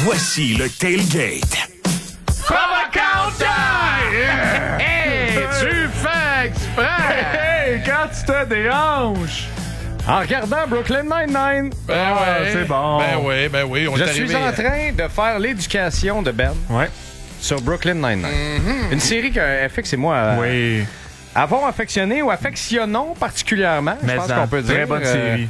Voici le Tailgate. Hey, tu fais exprès! Hey, quand tu te déhanches! En regardant Brooklyn Nine-Nine. C'est bon. Ben oui. On Je est suis arrivé. en train de faire l'éducation de Ben Ouais. sur Brooklyn Nine-Nine. Une série que FX et moi Oui. avons affectionné ou affectionnons particulièrement. Je pense qu'on peut dire. Très bonne série.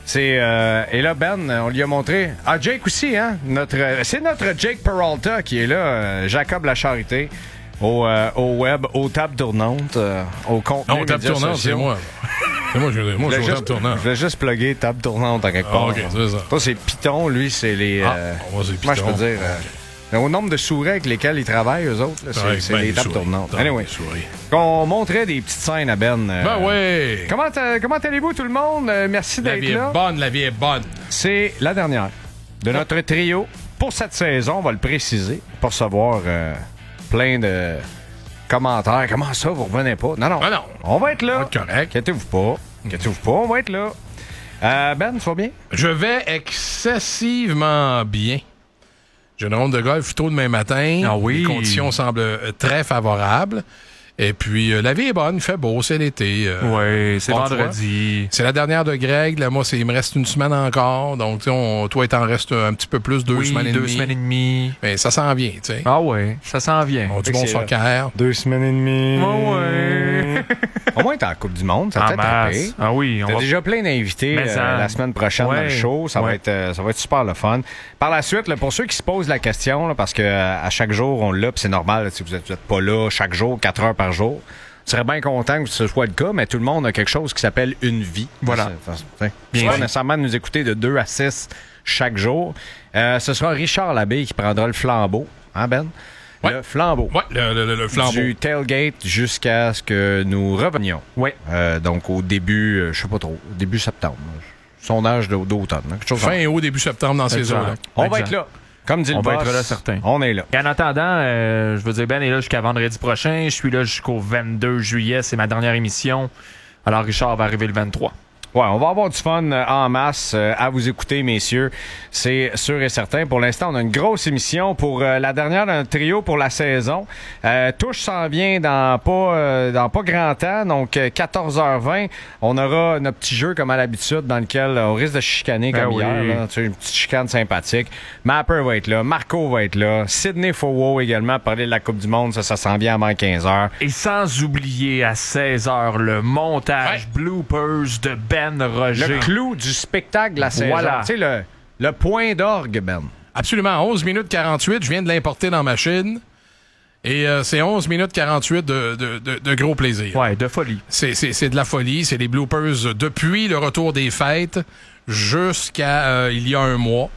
Et là, Ben, on lui a montré. Ah, Jake aussi, hein? C'est notre Jake Peralta qui est là, Jacob La Charité, au web, aux tables tournantes, au contenu. Non, table médias tournante, sociaux. c'est moi. C'est moi, je suis au table tournante. Je vais juste plugger table tournante à quelque Ah, part. OK, c'est ça. Toi, c'est Python, lui, c'est les. Moi, c'est Moi, je peux Python. dire. Au nombre de souris avec lesquels ils travaillent, eux autres, là, c'est ben, les des tables souris. tournantes. Des Anyway, souris. on montrait des petites scènes à Ben. Ben oui. Comment allez-vous, tout le monde? Merci La d'être vie là. est bonne, la vie est bonne. C'est la dernière de notre trio pour cette saison, on va le préciser, pour recevoir plein de commentaires. Comment ça, vous revenez pas? Non. Ah non. On va être là. On va être correct. Inquiétez-vous pas, on va être là. Ben, tu vas bien? Je vais excessivement bien. J'ai une ronde de golf tôt demain matin. Ah oui. Les conditions semblent très favorables. Et puis, la vie est bonne, il fait beau, c'est l'été. Oui, c'est bon, vendredi. C'est la dernière de Greg. Là, moi, il me reste une semaine encore. Donc, tu sais, toi, il t'en reste un petit peu plus, deux semaines et demie. 2 semaines et demie. Mais ça s'en vient, tu sais. Ah ouais, ça s'en vient. On du bon c'est soccer. 2 semaines et demie. Ah ouais. Au moins, t'es en Coupe du Monde, ça En peut être masse. trippé. Ah oui, on T'as va... déjà plein d'invités Mais ça- la semaine prochaine dans Ouais. le show. Ça va être super le fun. Par la suite, là, pour ceux qui se posent la question, là, parce que à chaque jour, on l'a, puis c'est normal, là, si vous êtes pas là chaque jour, 4 heures par jour. Je serais bien content que ce soit le cas, mais tout le monde a quelque chose qui s'appelle une vie. Voilà. Bien pas nécessairement de nous écouter de 2 à 6 chaque jour. Ce sera Richard Labbé qui prendra le flambeau. Hein, Ben? Ouais. Le flambeau. Ouais, le flambeau. Du tailgate jusqu'à ce que nous revenions. Oui. Donc au début, je sais pas trop, au début septembre. Sondage d'automne. Quelque chose Fin comme et haut, début septembre dans ces Exact. eaux-là. ça. On va Exact. être là. Comme dit le On va boss, être là, certain. On est là. Et en attendant, je veux dire, Ben est là jusqu'à vendredi prochain. Je suis là jusqu'au 22 juillet. C'est ma dernière émission. Alors, Richard va arriver le 23. Ouais, on va avoir du fun en masse à vous écouter, messieurs. C'est sûr et certain. Pour l'instant, on a une grosse émission pour la dernière d'un trio pour la saison. Touche s'en vient dans pas grand temps, donc 14h20. On aura notre petit jeu comme à l'habitude dans lequel on risque de chicaner Ben comme oui. hier. Là. Tu sais, une petite chicane sympathique. Mapper va être là, Marco va être là, Sidney Fowo également pour parler de la Coupe du Monde. Ça s'en vient avant 15h. Et sans oublier à 16h le montage bloopers de Ben Roger. Le clou du spectacle de la saison. Voilà. Tu sais, le point d'orgue, Ben. Absolument. 11 minutes 48. Je viens de l'importer dans ma machine. Et c'est 11 minutes 48 de gros plaisir. Ouais, de folie. C'est de la folie. C'est des bloopers depuis le retour des fêtes jusqu'à il y a un mois.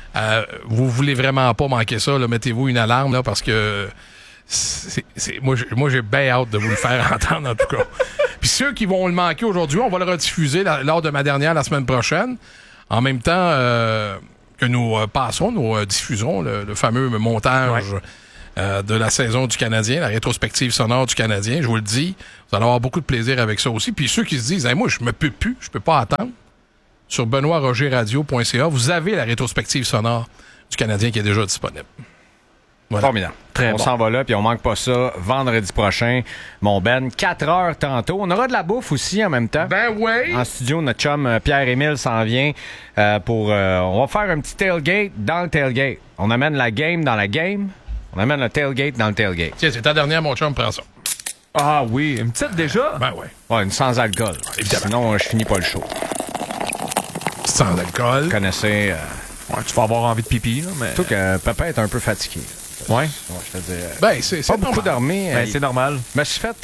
Vous voulez vraiment pas manquer ça. Là. Mettez-vous une alarme là, parce que moi, j'ai bien hâte de vous le faire entendre, en tout cas. Puis ceux qui vont le manquer aujourd'hui, on va le rediffuser lors de ma dernière la semaine prochaine. En même temps que nous diffuserons le fameux montage de la saison du Canadien, la rétrospective sonore du Canadien. Je vous le dis, vous allez avoir beaucoup de plaisir avec ça aussi. Puis ceux qui se disent, hey, moi, je peux pas attendre, sur benoîtrogerradio.ca, vous avez la rétrospective sonore du Canadien qui est déjà disponible. Voilà. Formidable. Très on bon. s'en va là, puis on manque pas ça vendredi prochain. Mon Ben, 4 heures tantôt. On aura de la bouffe aussi en même temps. Ben oui! En studio, notre chum Pierre-Émile s'en vient pour... on va faire un petit tailgate dans le tailgate. On amène la game dans la game. On amène le tailgate dans le tailgate. Tiens, c'est ta dernière, mon chum, prends ça. Ah oui, une petite déjà? Ben ouais. Ouais, une sans alcool. Évidemment. Sinon, je finis pas le show. Sans alcool. Vous connaissez... Ouais, tu vas avoir envie de pipi, là, mais... Surtout que papa est un peu fatigué. Ouais. Ouais, je te dis... Ben, c'est pas beaucoup normal. dormi. Ben, c'est normal. Je me suis fait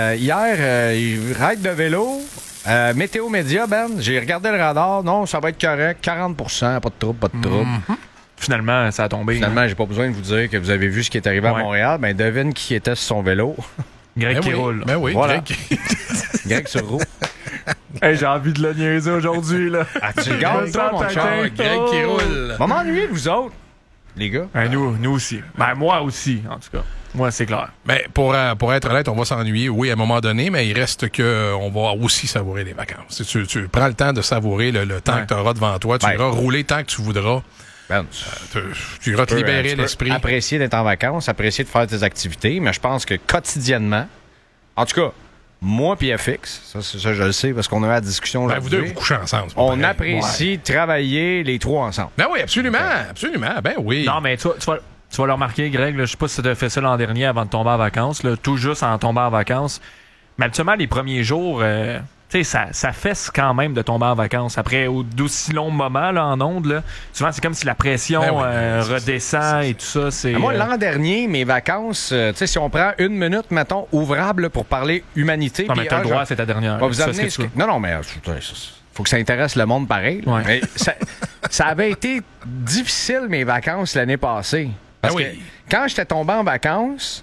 hier, ride de vélo, météo média, Ben. J'ai regardé le radar. Non, ça va être correct. 40%, pas de trouble, pas de trouble. Finalement, ça a tombé. Finalement, j'ai pas besoin de vous dire que vous avez vu ce qui est arrivé à Ouais. Montréal. Ben, devine qui était sur son vélo. Greg Ben qui oui. roule. Ben oui, Voilà. Greg. Greg sur roue. Hey, j'ai envie de le niaiser aujourd'hui, là. Ah, tu le gardes, ça, mon Attends, chum? Ah, Greg qui roule. Va m'ennuyer, vous autres, les gars. Ben, nous aussi. Ben, moi aussi, en tout cas. Moi, c'est clair. Ben, pour être honnête, on va s'ennuyer, oui, à un moment donné, mais il reste que on va aussi savourer les vacances. Tu prends le temps de savourer le temps Ouais. que tu auras devant toi. Tu Ouais. iras rouler tant que tu voudras. Ben, tu iras te libérer l'esprit. Apprécier d'être en vacances, apprécier de faire tes activités, mais je pense que quotidiennement, en tout cas, moi puis FX, ça je le sais parce qu'on a eu la discussion aujourd'hui. Vous deux, vous couchez ensemble. On apprécie travailler les trois ensemble. Ben oui, absolument, absolument. Ben oui. Non, mais tu vas le remarquer, Greg, là, je sais pas si tu as fait ça l'an dernier avant de tomber en vacances, là, tout juste en tombant en vacances. Mais habituellement, les premiers jours, ça fesse quand même de tomber en vacances. Après d'aussi longs moments là, en ondes, là, souvent c'est comme si la pression redescend et tout ça. C'est, moi, l'an dernier, mes vacances, si on prend une minute, mettons, ouvrable pour parler humanité. Non, mais t'as le droit, c'est ta dernière. Vous amener non, mais faut que ça intéresse le monde pareil. Ouais. Mais ça avait été difficile, mes vacances, l'année passée. Parce que quand j'étais tombé en vacances,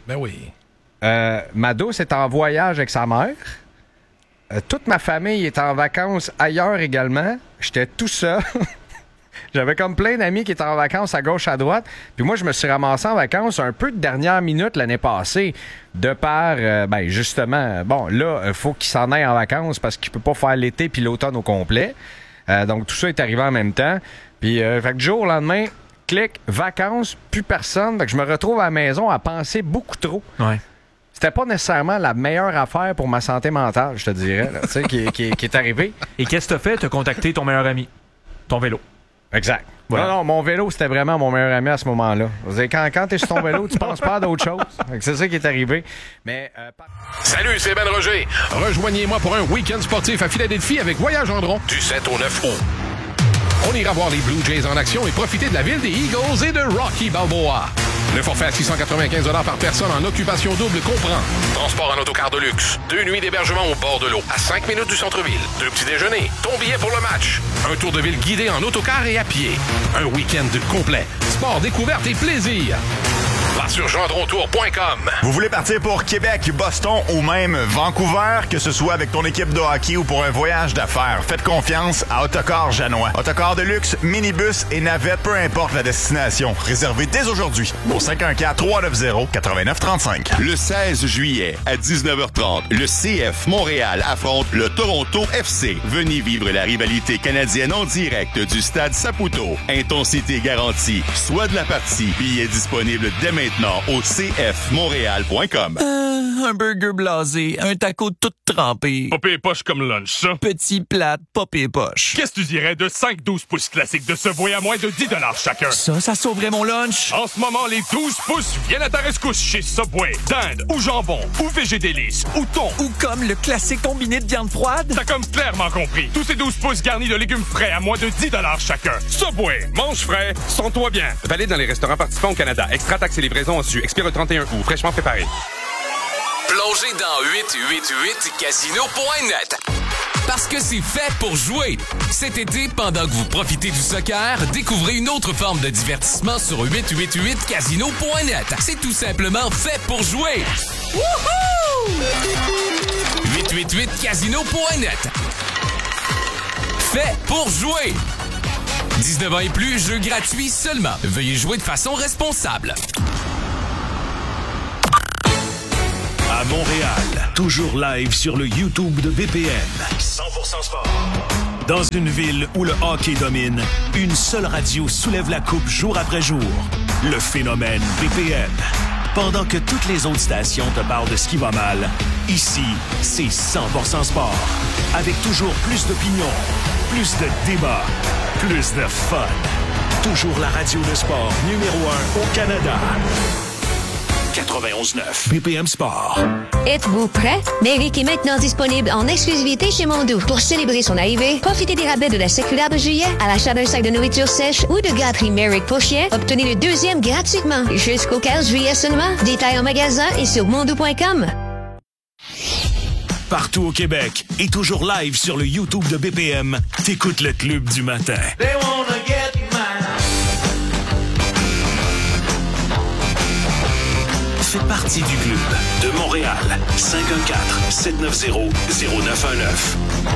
ma douce est en voyage avec sa mère. Toute ma famille est en vacances ailleurs également. J'étais tout seul. J'avais comme plein d'amis qui étaient en vacances à gauche, à droite. Puis moi, je me suis ramassé en vacances un peu de dernière minute l'année passée. De par, justement, bon, là, il faut qu'il s'en aille en vacances parce qu'il peut pas faire l'été puis l'automne au complet. Donc, tout ça est arrivé en même temps. Puis, fait que du jour au lendemain, clic, vacances, plus personne. Fait que je me retrouve à la maison à penser beaucoup trop. Ouais. C'était pas nécessairement la meilleure affaire pour ma santé mentale, je te dirais, là, qui est arrivée. Et qu'est-ce que t'as fait? T'as contacté ton meilleur ami, ton vélo. Exact. Voilà. Non, mon vélo, c'était vraiment mon meilleur ami à ce moment-là. Quand t'es sur ton vélo, tu penses pas à d'autres choses. C'est ça qui est arrivé. Mais Salut, c'est Ben Roger. Rejoignez-moi pour un week-end sportif à Philadelphie avec Voyage Andron du 7 au 9 août. On ira voir les Blue Jays en action et profiter de la ville des Eagles et de Rocky Balboa. Le forfait à 695 $ par personne en occupation double comprend transport en autocar de luxe, 2 nuits d'hébergement au bord de l'eau, à 5 minutes du centre-ville, 2 petits déjeuners, ton billet pour le match, un tour de ville guidé en autocar et à pied, un week-end complet, sport, découverte et plaisir. Va sur gendrontour.com. Vous voulez partir pour Québec, Boston ou même Vancouver, que ce soit avec ton équipe de hockey ou pour un voyage d'affaires, faites confiance à Autocar Janois. Autocar de luxe, minibus et navette, peu importe la destination. Réservez dès aujourd'hui au 514-390-8935. Le 16 juillet à 19h30, le CF Montréal affronte le Toronto FC. Venez vivre la rivalité canadienne en direct du stade Saputo. Intensité garantie. Soit de la partie. Billets disponibles dès maintenant au cfmontréal.com. Un burger blasé, un taco tout trempé. Pas pire poche comme lunch, ça. Petit plate, pas pire poche. Qu'est-ce que tu dirais de 5-12 pouces classiques de Subway à moins de 10 $ chacun? Ça sauverait mon lunch. En ce moment, les 12 pouces viennent à ta rescousse chez Subway. Dinde ou jambon ou végédélice ou thon. Ou comme le classique combiné de viande froide. T'as comme clairement compris. Tous ces 12 pouces garnis de légumes frais à moins de 10 $ chacun. Subway, mange frais, sens-toi bien. Valide dans les restaurants participants au Canada. Extra taxes et livraison en su. Expire le 31 août. Fraîchement préparé. Plongez dans 888casino.net. Parce que c'est fait pour jouer. Cet été, pendant que vous profitez du soccer, découvrez une autre forme de divertissement sur 888casino.net. C'est tout simplement fait pour jouer. Wouhou! 888casino.net. Fait pour jouer. 19 ans et plus, jeu gratuit seulement. Veuillez jouer de façon responsable. À Montréal, toujours live sur le YouTube de BPM. 100% sport. Dans une ville où le hockey domine, une seule radio soulève la coupe jour après jour. Le phénomène BPM. Pendant que toutes les autres stations te parlent de ce qui va mal, ici, c'est 100% sport. Avec toujours plus d'opinions, plus de débats, plus de fun. Toujours la radio de sport numéro 1 au Canada. 91.9 BPM Sport. Êtes-vous prêt? Méric est maintenant disponible en exclusivité chez Mondou. Pour célébrer son arrivée, profitez des rabais de la circulaire de juillet. À l'achat d'un sac de nourriture sèche ou de gâterie Méric pour chien, obtenez le deuxième gratuitement. Jusqu'au 15 juillet seulement. Détails en magasin et sur mondou.com. Partout au Québec et toujours live sur le YouTube de BPM, t'écoutes le Club du matin. They wanna get mine. Fais partie du club de Montréal. 514-790-0919.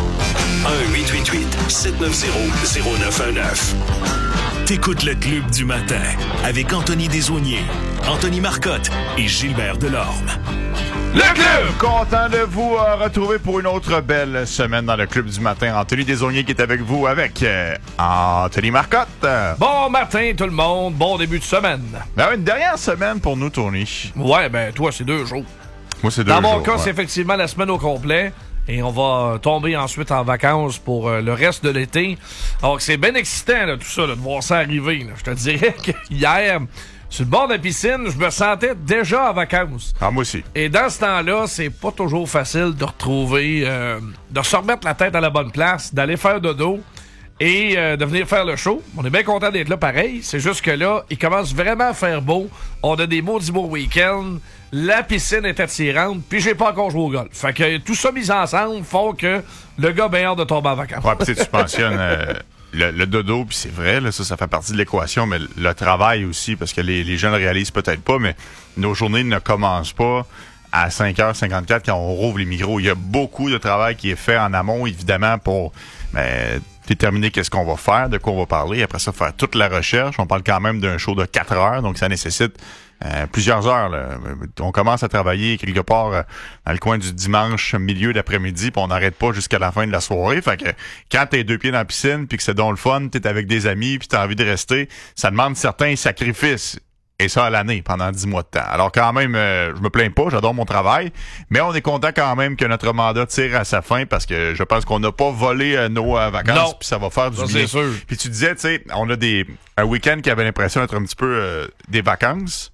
1-888-790-0919. T'écoutes le Club du matin avec Anthony Desaulniers, Anthony Marcotte et Gilbert Delorme. Le club! Content de vous retrouver pour une autre belle semaine dans le club du matin. Anthony Desaulniers qui est avec vous avec Anthony Marcotte. Bon matin tout le monde, bon début de semaine. Ben, une dernière semaine pour nous, Tony. Ouais, ben toi, c'est 2 jours. Moi, c'est 2 jours. Dans mon cas, c'est effectivement la semaine au complet. Et on va tomber ensuite en vacances pour le reste de l'été. Donc, c'est bien excitant, là, tout ça, là, de voir ça arriver. Là. Je te dirais que hier, sur le bord de la piscine, je me sentais déjà en vacances. Ah, moi aussi. Et dans ce temps-là, c'est pas toujours facile de retrouver, de se remettre la tête à la bonne place, d'aller faire dodo et de venir faire le show. On est bien content d'être là pareil. C'est juste que là, il commence vraiment à faire beau. On a des maudits beaux week-ends. La piscine est attirante, puis j'ai pas encore joué au golf. Fait que tout ça mis ensemble font que le gars a bien hâte de tomber en vacances. Ouais, puis tu mentionnes le dodo, puis c'est vrai, là, ça fait partie de l'équation, mais le travail aussi, parce que les gens ne réalisent peut-être pas, mais nos journées ne commencent pas à 5h54 quand on rouvre les micros. Il y a beaucoup de travail qui est fait en amont, évidemment, pour déterminer qu'est-ce qu'on va faire, de quoi on va parler. Après ça, faire toute la recherche. On parle quand même d'un show de 4 heures, donc ça nécessite plusieurs heures. Là. On commence à travailler quelque part dans le coin du dimanche, milieu d'après-midi, puis on n'arrête pas jusqu'à la fin de la soirée. Fait que quand t'es 2 pieds dans la piscine, puis que c'est donc le fun, t'es avec des amis, puis t'as envie de rester, ça demande certains sacrifices. Et ça à l'année, pendant 10 mois de temps. Alors quand même, je me plains pas, j'adore mon travail, mais on est content quand même que notre mandat tire à sa fin parce que je pense qu'on n'a pas volé nos vacances, puis ça va faire du bien. C'est sûr. Puis tu disais, tu sais, on a un week-end qui avait l'impression d'être un petit peu des vacances.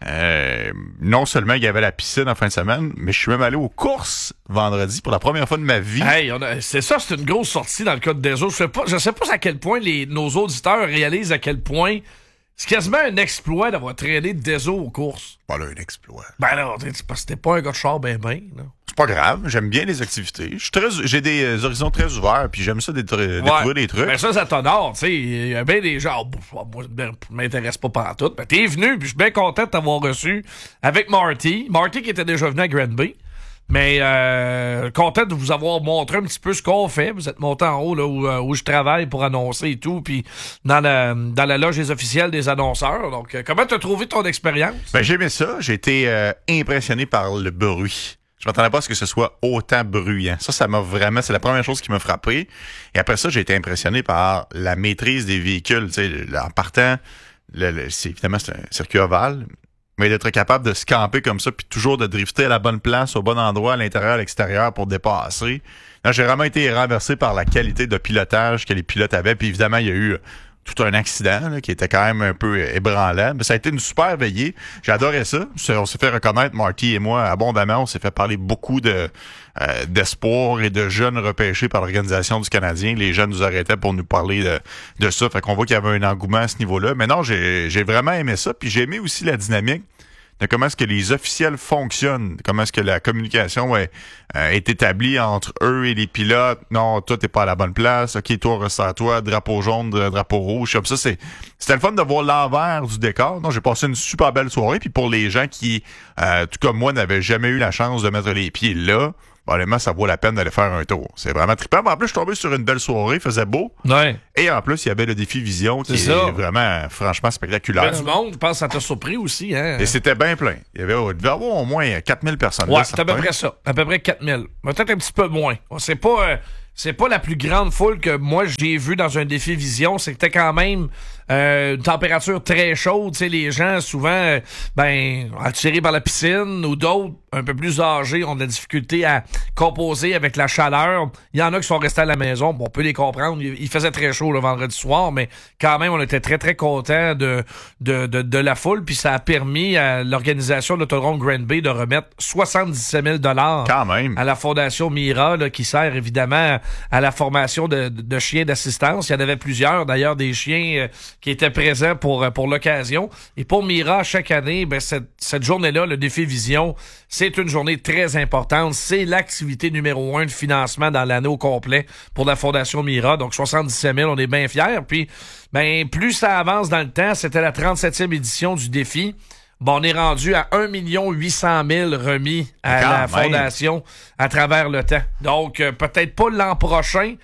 Non seulement il y avait la piscine en fin de semaine, mais je suis même allé aux courses vendredi pour la première fois de ma vie. Hey, c'est une grosse sortie dans le cas de Deso. Je sais pas à quel point nos auditeurs réalisent à quel point c'est quasiment un exploit d'avoir traîné Deso aux courses. Pas là, un exploit. Ben non, parce que t'es pas un gars de char ben. C'est pas grave, j'aime bien les activités. J'ai des horizons très ouverts, puis j'aime ça découvrir des trucs. Ben ça t'honore, tu sais. Il y a bien des gens, moi, ça m'intéresse pas pantoute. Ben t'es venu, puis je suis bien content de t'avoir reçu avec Marty. Marty qui était déjà venu à Granby. Mais content de vous avoir montré un petit peu ce qu'on fait. Vous êtes monté en haut là où je travaille pour annoncer et tout, puis dans la loge des officiels des annonceurs. Donc, comment t'as trouvé ton expérience? Ben j'ai aimé ça. J'ai été impressionné par le bruit. Je m'attendais pas à ce que ce soit autant bruyant. Ça m'a vraiment... C'est la première chose qui m'a frappé. Et après ça, j'ai été impressionné par la maîtrise des véhicules. Tu sais, en partant, évidemment, c'est un circuit ovale, mais d'être capable de se camper comme ça puis toujours de drifter à la bonne place, au bon endroit, à l'intérieur, à l'extérieur pour dépasser. Là, j'ai vraiment été renversé par la qualité de pilotage que les pilotes avaient. Puis évidemment, il y a eu tout un accident là, qui était quand même un peu ébranlant. Mais ça a été une super veillée. J'ai adoré ça. On s'est fait reconnaître, Marty et moi, abondamment. On s'est fait parler beaucoup d'espoir et de jeunes repêchés par l'Organisation du Canadien. Les jeunes nous arrêtaient pour nous parler de ça. Fait qu'on voit qu'il y avait un engouement à ce niveau-là. Mais non, j'ai vraiment aimé ça. Puis j'ai aimé aussi la dynamique de comment est-ce que les officiels fonctionnent, comment est-ce que la communication est établie entre eux et les pilotes. Non, toi, t'es pas à la bonne place. OK, toi, ressors-toi, drapeau jaune, drapeau rouge. Comme ça, c'était le fun de voir l'envers du décor. Non, j'ai passé une super belle soirée. Puis pour les gens qui, tout comme moi, n'avaient jamais eu la chance de mettre les pieds là, honnêtement, ça vaut la peine d'aller faire un tour. C'est vraiment trippant. En plus, je suis tombé sur une belle soirée, il faisait beau. Ouais. Et en plus, il y avait le défi Vision qui est vraiment, franchement, spectaculaire. Du monde, je pense que ça t'a surpris aussi. Hein? Et c'était bien plein. Il devait y avoir au moins 4000 personnes. Ouais, là, c'est à peu près ça. À peu près 4000. Peut-être un petit peu moins. C'est pas la plus grande foule que moi j'ai vue dans un défi Vision. C'était quand même une température très chaude. Tu sais, les gens, souvent, attirés par la piscine ou d'autres, un peu plus âgés, ont de la difficulté à composer avec la chaleur. Il y en a qui sont restés à la maison. Bon, on peut les comprendre. Il faisait très chaud le vendredi soir, mais quand même, on était très, très contents de la foule. Puis ça a permis à l'organisation de l'Autodrome Granby de remettre 77 000 $ quand même à la Fondation Mira, là, qui sert évidemment à la formation de chiens d'assistance. Il y en avait plusieurs, d'ailleurs, des chiens qui étaient présents pour l'occasion. Et pour Mira, chaque année, cette journée-là, le défi Vision, c'est une journée très importante. C'est l'activité numéro 1 de financement dans l'année au complet pour la Fondation Mira. Donc, 77 000, on est bien fiers. Puis, plus ça avance dans le temps, c'était la 37e édition du défi. Bon, on est rendu à 1 800 000 remis à la Fondation à travers le temps. Donc, peut-être pas l'an prochain,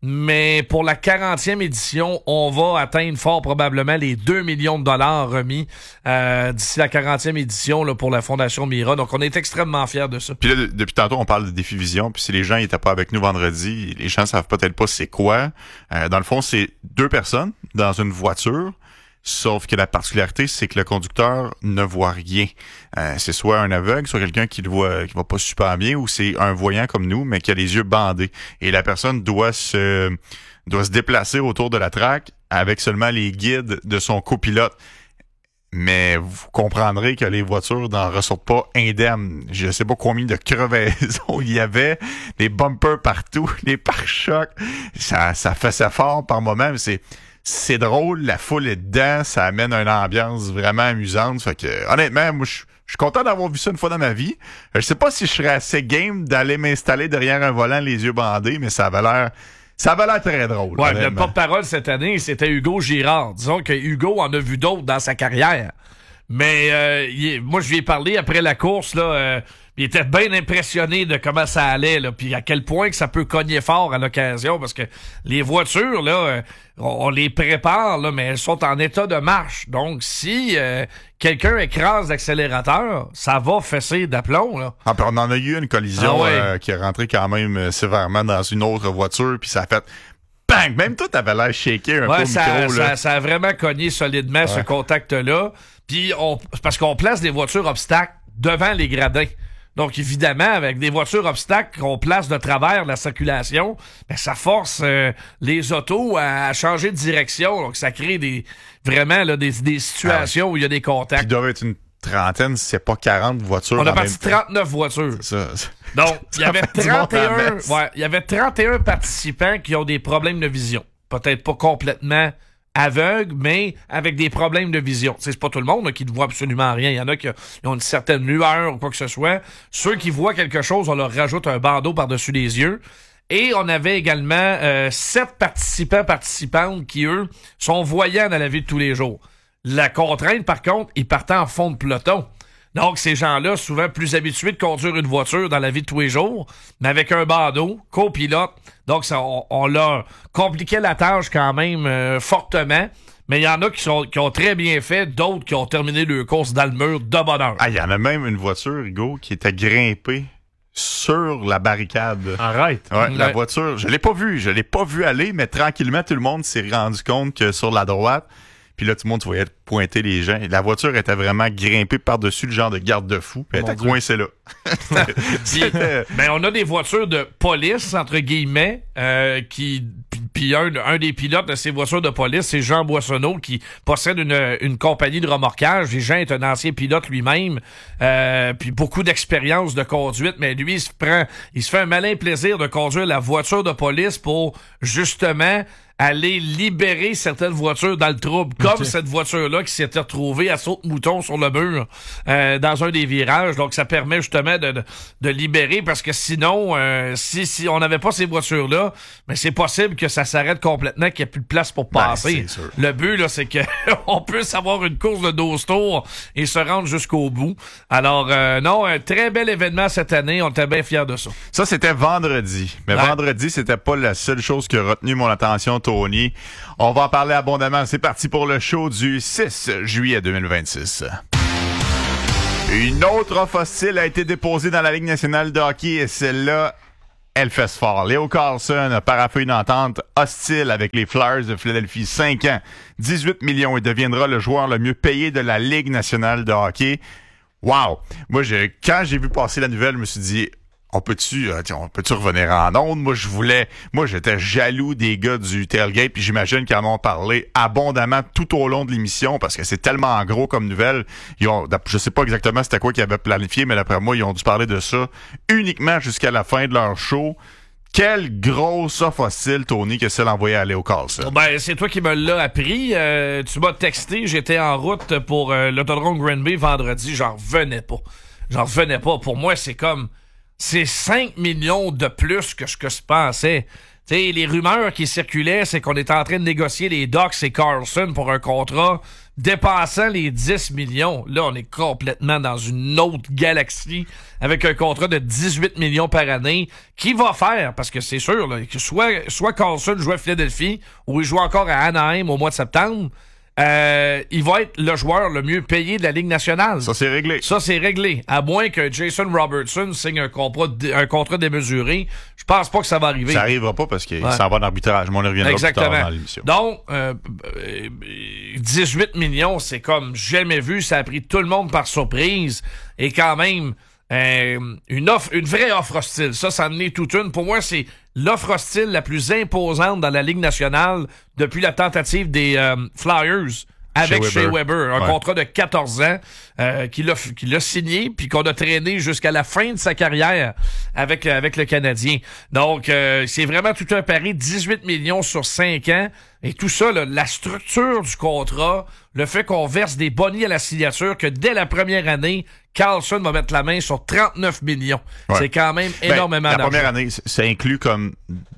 Mais pour la 40e édition, on va atteindre fort probablement les 2 millions de dollars remis d'ici la 40e édition là, pour la Fondation Mira. Donc, on est extrêmement fiers de ça. Puis là, depuis tantôt, on parle de Défi Vision. Puis si les gens n'étaient pas avec nous vendredi, les gens savent peut-être pas c'est quoi. Dans le fond, c'est 2 personnes dans une voiture. Sauf que la particularité, c'est que le conducteur ne voit rien. C'est soit un aveugle, soit quelqu'un qui voit pas super bien, ou c'est un voyant comme nous, mais qui a les yeux bandés. Et la personne doit se déplacer autour de la track avec seulement les guides de son copilote. Mais vous comprendrez que les voitures n'en ressortent pas indemnes. Je sais pas combien de crevaisons il y avait, des bumpers partout, les pare-chocs. Ça faisait fort par moment, mais c'est drôle, la foule est dedans, ça amène une ambiance vraiment amusante. Fait que, honnêtement, moi, je suis content d'avoir vu ça une fois dans ma vie. Je sais pas si je serais assez game d'aller m'installer derrière un volant les yeux bandés, mais ça avait l'air très drôle. Ouais, notre porte-parole cette année, c'était Hugo Girard. Disons que Hugo en a vu d'autres dans sa carrière. Mais moi, je lui ai parlé après la course, là. Il était bien impressionné de comment ça allait, là, puis à quel point que ça peut cogner fort à l'occasion, parce que les voitures, là, on les prépare, là, mais elles sont en état de marche. Donc, si quelqu'un écrase l'accélérateur, ça va fesser d'aplomb, là. Ah, puis on en a eu une collision qui est rentrée quand même sévèrement dans une autre voiture, puis ça a fait bang! Même toi, t'avais l'air shaké un peu au micro, là. Ça a vraiment cogné solidement, ce contact-là. Puis, parce qu'on place des voitures obstacles devant les gradins. Donc, évidemment, avec des voitures obstacles qu'on place de travers la circulation, ben, ça force les autos à changer de direction. Donc, ça crée des situations où il y a des contacts. Il doit être une trentaine, si c'est pas 40 voitures. On a parti 39 voitures. C'est ça. Donc, il y avait 31 participants qui ont des problèmes de vision. Peut-être pas complètement aveugles, mais avec des problèmes de vision. C'est pas tout le monde là, qui ne voit absolument rien. Il y en a qui ont une certaine lueur ou quoi que ce soit. Ceux qui voient quelque chose, on leur rajoute un bandeau par-dessus les yeux. Et on avait également 7 participantes qui, eux, sont voyants dans la vie de tous les jours. La contrainte, par contre, ils partaient en fond de peloton. Donc, ces gens-là, souvent plus habitués de conduire une voiture dans la vie de tous les jours, mais avec un bandeau, copilote. Donc, ça, on leur compliquait la tâche quand même fortement. Mais il y en a qui ont très bien fait, d'autres qui ont terminé leur course dans le mur de bonheur. Ah, il y en a même une voiture, Hugo, qui était grimpée sur la barricade. Arrête. Ouais, la voiture, je l'ai pas vue aller, mais tranquillement, tout le monde s'est rendu compte que sur la droite, puis là, tout le monde, tu voyais pointer les gens. La voiture était vraiment grimpée par-dessus le genre de garde-fou. Puis elle était coincée là. Ben, on a des voitures de police, entre guillemets, puis un des pilotes de ces voitures de police, c'est Jean Boissonneau, qui possède une compagnie de remorquage. Et Jean est un ancien pilote lui-même, puis beaucoup d'expérience de conduite. Mais lui, il se fait un malin plaisir de conduire la voiture de police pour, justement, aller libérer certaines voitures dans le trouble, comme cette voiture-là qui s'était retrouvée à saute-mouton sur le mur dans un des virages. Donc, ça permet justement de libérer, parce que sinon, si on n'avait pas ces voitures-là, mais c'est possible que ça s'arrête complètement, qu'il n'y ait plus de place pour passer. Le but, là, c'est qu'on puisse avoir une course de 12 tours et se rendre jusqu'au bout. Alors, non, un très bel événement cette année. On était bien fiers de ça. Ça, c'était vendredi. Mais vendredi, c'était pas la seule chose qui a retenu mon attention, Tony. On va en parler abondamment. C'est parti pour le show du 6 juillet 2026. Une autre offre hostile a été déposée dans la Ligue nationale de hockey et celle-là, elle fesse fort. Leo Carlson a paraphé une entente hostile avec les Flyers de Philadelphie. 5 ans, 18 millions et deviendra le joueur le mieux payé de la Ligue nationale de hockey. Wow! Moi, quand j'ai vu passer la nouvelle, je me suis dit, on peut-tu revenir en ondes? Moi, j'étais jaloux des gars du tailgate, puis j'imagine qu'ils en ont parlé abondamment tout au long de l'émission, parce que c'est tellement gros comme nouvelle. Je sais pas exactement c'était quoi qu'ils avaient planifié, mais d'après moi, ils ont dû parler de ça uniquement jusqu'à la fin de leur show. Quelle grosse offre hostile, Tony, que celle envoyée à Leo Carlson. Ben, c'est toi qui me l'as appris. Tu m'as texté, j'étais en route pour l'autodrome Granby vendredi, j'en revenais pas. Pour moi, c'est 5 millions de plus que ce que je pensais. T'sais, les rumeurs qui circulaient, c'est qu'on était en train de négocier les Ducks et Carlson pour un contrat dépassant les 10 millions. Là, on est complètement dans une autre galaxie avec un contrat de 18 millions par année qui va faire, parce que c'est sûr, là, que soit Carlson joue à Philadelphie ou il joue encore à Anaheim au mois de septembre, il va être le joueur le mieux payé de la Ligue nationale. Ça, c'est réglé. Ça, c'est réglé. À moins que Jason Robertson signe un contrat démesuré, je pense pas que ça va arriver. Ça arrivera pas parce qu'il s'en va en arbitrage. Mais on y reviendra plus tard dans l'émission. Donc, 18 millions, c'est comme jamais vu. Ça a pris tout le monde par surprise. Et quand même, une vraie offre hostile. Ça en est toute une. Pour moi, c'est l'offre hostile la plus imposante dans la Ligue nationale depuis la tentative des Flyers avec Shea Weber. Un contrat de 14 ans qu'il a signé puis qu'on a traîné jusqu'à la fin de sa carrière avec le Canadien. Donc, c'est vraiment tout un pari. 18 millions sur 5 ans. Et tout ça, là, la structure du contrat, le fait qu'on verse des bonnies à la signature, que dès la première année, Carlson va mettre la main sur 39 millions. Ouais. C'est quand même énormément d'argent. La première année, ça inclut comme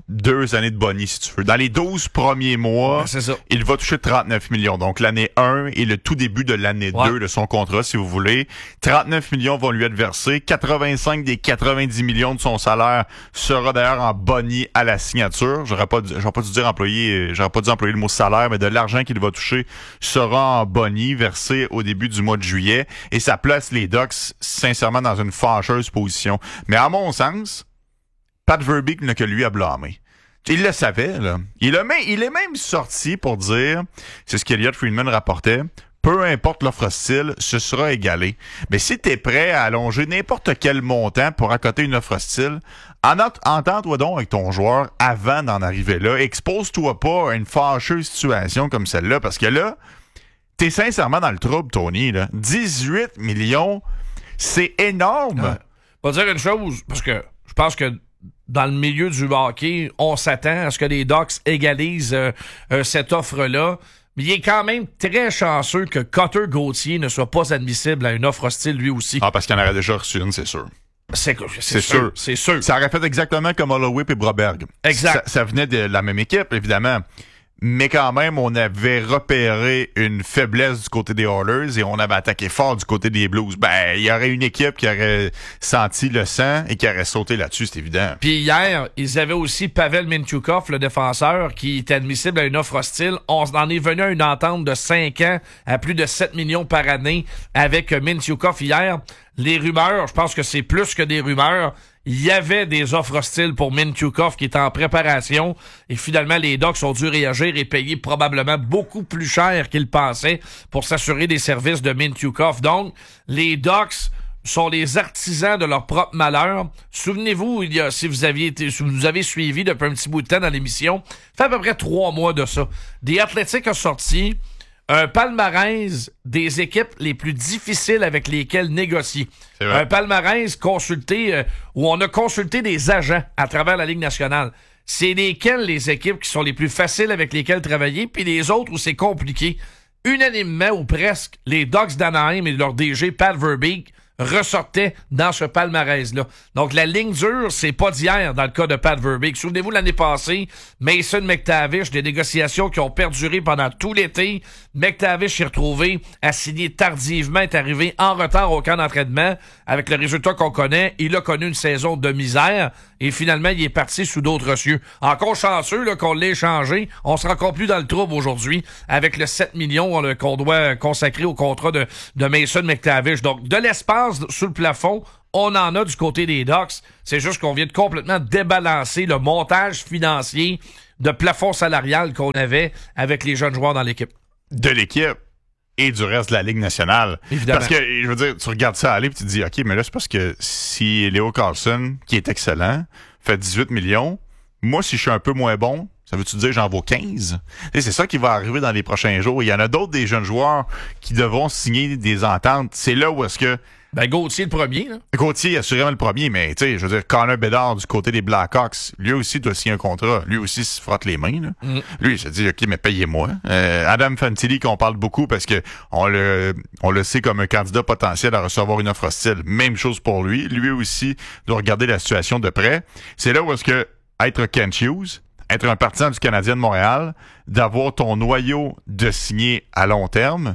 2 années de bonnies, si tu veux. Dans les 12 premiers mois, il va toucher 39 millions. Donc, l'année 1 et le tout début de l'année 2 de son contrat, si vous voulez. 39 millions vont lui être versés. 85 des 90 millions de son salaire sera d'ailleurs en bonnies à la signature. J'aurais pas dû dire employer le mot salaire, mais de l'argent qu'il va toucher sera en bonnies versé au début du mois de juillet. Et ça place les Ducks, sincèrement, dans une fâcheuse position. Mais à mon sens, Pat Verbeek n'a que lui à blâmer. Il le savait, là. Il est même sorti pour dire, c'est ce qu'Elliott Friedman rapportait, peu importe l'offre hostile, ce sera égalé. Mais si t'es prêt à allonger n'importe quel montant pour accoter une offre hostile, entends-toi donc avec ton joueur avant d'en arriver là. Expose-toi pas à une fâcheuse situation comme celle-là, parce que là, t'es sincèrement dans le trouble, Tony, là. 18 millions, c'est énorme. On va dire une chose, parce que je pense que dans le milieu du hockey, on s'attend à ce que les Ducks égalisent cette offre-là. Mais il est quand même très chanceux que Cutter Gauthier ne soit pas admissible à une offre hostile lui aussi. Ah, parce qu'il en aurait déjà reçu une, c'est sûr. C'est sûr. C'est sûr. Ça aurait fait exactement comme Holloway et Broberg. Exact. Ça venait de la même équipe, évidemment. Mais quand même, on avait repéré une faiblesse du côté des Oilers et on avait attaqué fort du côté des Blues. Ben, il y aurait une équipe qui aurait senti le sang et qui aurait sauté là-dessus, c'est évident. Puis hier, ils avaient aussi Pavel Mintyukov, le défenseur, qui est admissible à une offre hostile. On en est venu à une entente de 5 ans à plus de 7 millions par année avec Mintyukov hier. Les rumeurs, je pense que c'est plus que des rumeurs. Il y avait des offres hostiles pour Mintyukov qui est en préparation et finalement les Ducks ont dû réagir et payer probablement beaucoup plus cher qu'ils pensaient pour s'assurer des services de Mintyukov. Donc, les Ducks sont les artisans de leur propre malheur. Souvenez-vous, si vous avez suivi depuis un petit bout de temps dans l'émission, fait à peu près 3 mois de ça. The Athletic a sorti un palmarès des équipes les plus difficiles avec lesquelles négocier. Un palmarès consulté où on a consulté des agents à travers la Ligue nationale. C'est lesquelles les équipes qui sont les plus faciles avec lesquelles travailler, puis les autres où c'est compliqué. Unanimement ou presque, les Ducks d'Anaheim et leur DG Pat Verbeek ressortait dans ce palmarès-là. Donc, la ligne dure, c'est pas d'hier dans le cas de Pat Verbeek. Souvenez-vous, l'année passée, Mason McTavish, des négociations qui ont perduré pendant tout l'été. McTavish s'est retrouvé à signer tardivement, est arrivé en retard au camp d'entraînement. Avec le résultat qu'on connaît, il a connu une saison de misère et finalement, il est parti sous d'autres cieux. Encore chanceux là, qu'on l'ait échangé, on sera encore plus dans le trouble aujourd'hui avec le 7 millions qu'on doit consacrer au contrat de Mason McTavish. Donc, de l'espace sous le plafond, on en a du côté des Ducks. C'est juste qu'on vient de complètement débalancer le montage financier de plafond salarial qu'on avait avec les jeunes joueurs dans l'équipe. De l'équipe et du reste de la Ligue nationale. Évidemment. Parce que, je veux dire, tu regardes ça aller et tu te dis, OK, mais là, c'est parce que si Leo Carlson, qui est excellent, fait 18 millions, moi, si je suis un peu moins bon, ça veut-tu dire que j'en vaux 15? Et c'est ça qui va arriver dans les prochains jours. Il y en a d'autres des jeunes joueurs qui devront signer des ententes. C'est là où est-ce que... Ben, Gauthier le premier, là. Gauthier, assurément le premier, mais tu sais, je veux dire, Connor Bedard du côté des Blackhawks, lui aussi doit signer un contrat. Lui aussi se frotte les mains, là. Lui, il se dit, OK, mais payez-moi. Adam Fantilli, qu'on parle beaucoup parce que on le sait comme un candidat potentiel à recevoir une offre hostile. Même chose pour lui. Lui aussi doit regarder la situation de près. C'est là où est-ce que être Kent Hughes, être un partisan du Canadien de Montréal, d'avoir ton noyau de signer à long terme,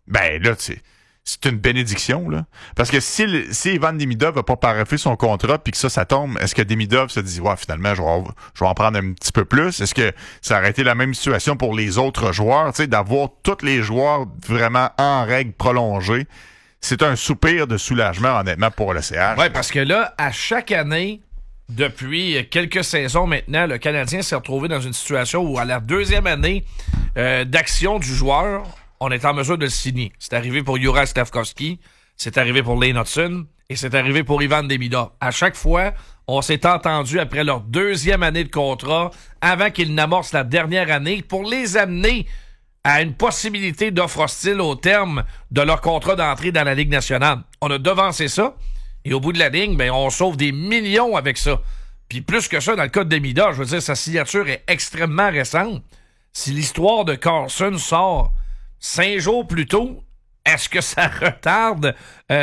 ben là, c'est une bénédiction, là. Parce que si Ivan Demidov n'a pas paraffé son contrat puis que ça tombe, est-ce que Demidov se dit, ouais, finalement, je vais en prendre un petit peu plus? Est-ce que ça aurait été la même situation pour les autres joueurs, tu sais, d'avoir tous les joueurs vraiment en règle prolongée? C'est un soupir de soulagement, honnêtement, pour le CH. Oui, parce que là, à chaque année, depuis quelques saisons maintenant, le Canadien s'est retrouvé dans une situation où, à la deuxième année d'action du joueur, on est en mesure de le signer. C'est arrivé pour Juraj Slafkovský, c'est arrivé pour Lane Hutson et c'est arrivé pour Ivan Demidov. À chaque fois, on s'est entendu après leur deuxième année de contrat, avant qu'ils n'amorcent la dernière année, pour les amener à une possibilité d'offre hostile au terme de leur contrat d'entrée dans la Ligue nationale. On a devancé ça et au bout de la ligne, ben, on sauve des millions avec ça. Puis plus que ça, dans le cas de Demidov, je veux dire, sa signature est extrêmement récente. Si l'histoire de Carlson sort 5 jours plus tôt, est-ce que ça retarde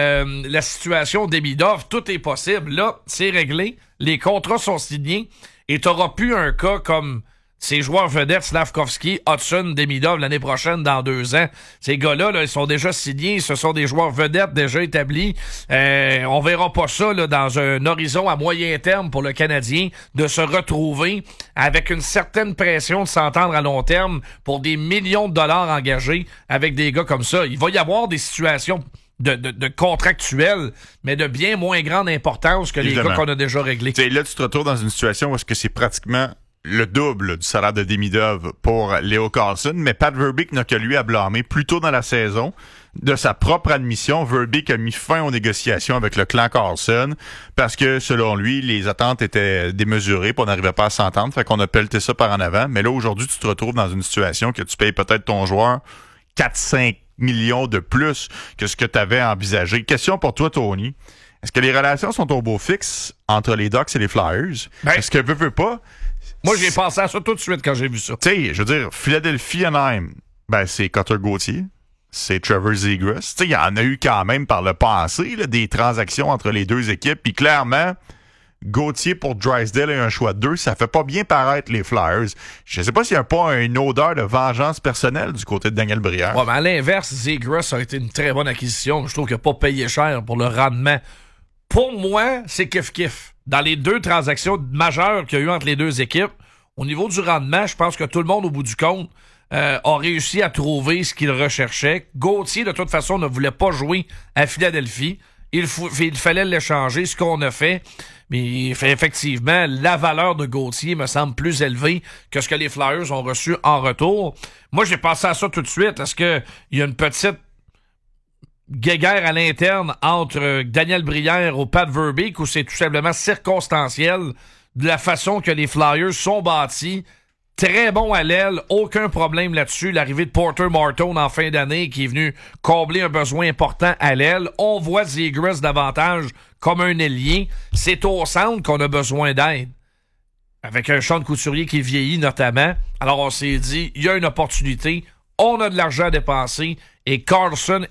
la situation Demidov? Tout est possible. Là, c'est réglé. Les contrats sont signés et tu n'auras plus un cas comme ces joueurs vedettes, Slafkovský, Hutson, Demidov, l'année prochaine, dans 2 ans. Ces gars-là, là, ils sont déjà signés. Ce sont des joueurs vedettes déjà établis. On verra pas ça là, dans un horizon à moyen terme pour le Canadien de se retrouver avec une certaine pression de s'entendre à long terme pour des millions de dollars engagés avec des gars comme ça. Il va y avoir des situations de contractuels, mais de bien moins grande importance que évidemment les gars qu'on a déjà réglés. T'sais, là, tu te retrouves dans une situation où est-ce que c'est pratiquement le double du salaire de Demidov pour Leo Carlson, mais Pat Verbeek n'a que lui à blâmer. Plus tôt dans la saison, de sa propre admission, Verbeek a mis fin aux négociations avec le clan Carlson parce que, selon lui, les attentes étaient démesurées, puis on n'arrivait pas à s'entendre, fait qu'on a pelleté ça par en avant. Mais là, aujourd'hui, tu te retrouves dans une situation que tu payes peut-être ton joueur 4-5 millions de plus que ce que tu avais envisagé. Question pour toi, Tony. Est-ce que les relations sont au beau fixe entre les Ducks et les Flyers? Ben, est-ce que veut pas? Moi, j'ai pensé à ça tout de suite quand j'ai vu ça. Tu sais, je veux dire, Philadelphie-Anaheim, ben, c'est Cutter Gauthier, c'est Trevor Zegras. Tu sais, il y en a eu quand même par le passé, là, des transactions entre les deux équipes. Puis clairement, Gauthier pour Drysdale et un choix de 2, ça fait pas bien paraître les Flyers. Je sais pas s'il y a pas une odeur de vengeance personnelle du côté de Daniel Brière. Ouais, mais à l'inverse, Zegras a été une très bonne acquisition. Je trouve qu'il n'a pas payé cher pour le rendement. Pour moi, c'est kiff-kiff. Dans les 2 transactions majeures qu'il y a eu entre les 2 équipes, au niveau du rendement, je pense que tout le monde, au bout du compte, a réussi à trouver ce qu'il recherchait. Gauthier, de toute façon, ne voulait pas jouer à Philadelphie. Il fallait l'échanger, ce qu'on a fait. Mais effectivement, la valeur de Gauthier me semble plus élevée que ce que les Flyers ont reçu en retour. Moi, j'ai pensé à ça tout de suite. Est-ce qu'il y a une petite guéguerre à l'interne entre Daniel Brière ou Pat Verbeek ou c'est tout simplement circonstanciel de la façon que les Flyers sont bâtis? Très bon à l'aile, aucun problème là-dessus. L'arrivée de Porter Martone en fin d'année qui est venu combler un besoin important à l'aile. On voit Zegras davantage comme un ailier. C'est au centre qu'on a besoin d'aide. Avec un Sean Couturier qui vieillit notamment. Alors on s'est dit, il y a une opportunité, on a de l'argent à dépenser et Carlson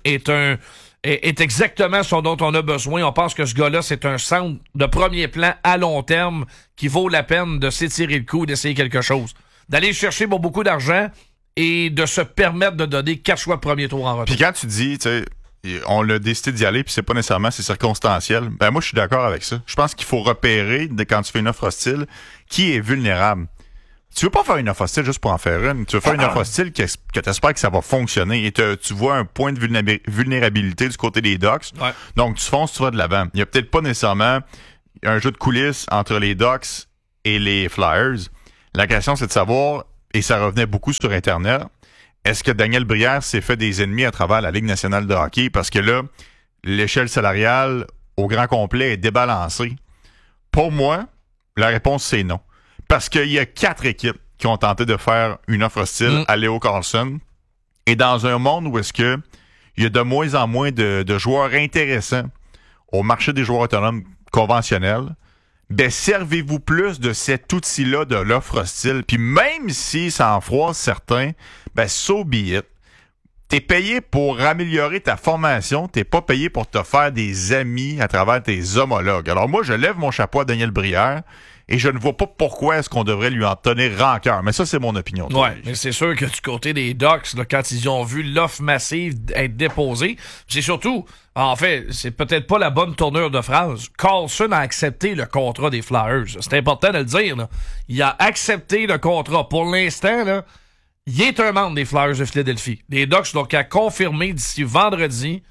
est exactement ce dont on a besoin. On pense que ce gars-là, c'est un centre de premier plan à long terme qui vaut la peine de s'étirer le cou, d'essayer quelque chose. D'aller chercher pour beaucoup d'argent et de se permettre de donner 4 choix de premier tour en retour. Puis quand tu dis, tu sais, on l'a décidé d'y aller, puis c'est pas nécessairement, c'est circonstanciel, ben moi, je suis d'accord avec ça. Je pense qu'il faut repérer, quand tu fais une offre hostile, qui est vulnérable. Tu veux pas faire une offre hostile juste pour en faire une. Tu veux faire une offre hostile que tu espères que ça va fonctionner et tu vois un point de vulnérabilité du côté des Ducks. Ouais. Donc, tu fonces, tu vas de l'avant. Il y a peut-être pas nécessairement un jeu de coulisses entre les Ducks et les Flyers. La question, c'est de savoir, et ça revenait beaucoup sur Internet, est-ce que Daniel Brière s'est fait des ennemis à travers la Ligue nationale de hockey? Parce que là, l'échelle salariale au grand complet est débalancée. Pour moi, la réponse, c'est non. Parce qu'il y a 4 équipes qui ont tenté de faire une offre hostile à Leo Carlson. Et dans un monde où est-ce que il y a de moins en moins de joueurs intéressants au marché des joueurs autonomes conventionnels, ben servez-vous plus de cet outil-là de l'offre hostile. Puis même si ça en froisse certains, ben so be it. T'es payé pour améliorer ta formation, t'es pas payé pour te faire des amis à travers tes homologues. Alors moi, je lève mon chapeau à Daniel Brière. Et je ne vois pas pourquoi est-ce qu'on devrait lui en tenir rancœur. Mais ça, c'est mon opinion. Ouais, mais c'est sûr que du côté des Ducks, là, quand ils ont vu l'offre massive être déposée, c'est surtout, en fait, c'est peut-être pas la bonne tournure de phrase. Carlson a accepté le contrat des Flyers. C'est important de le dire, là. Il a accepté le contrat. Pour l'instant, là, il est un membre des Flyers de Philadelphie. Les Ducks donc à confirmer d'ici vendredi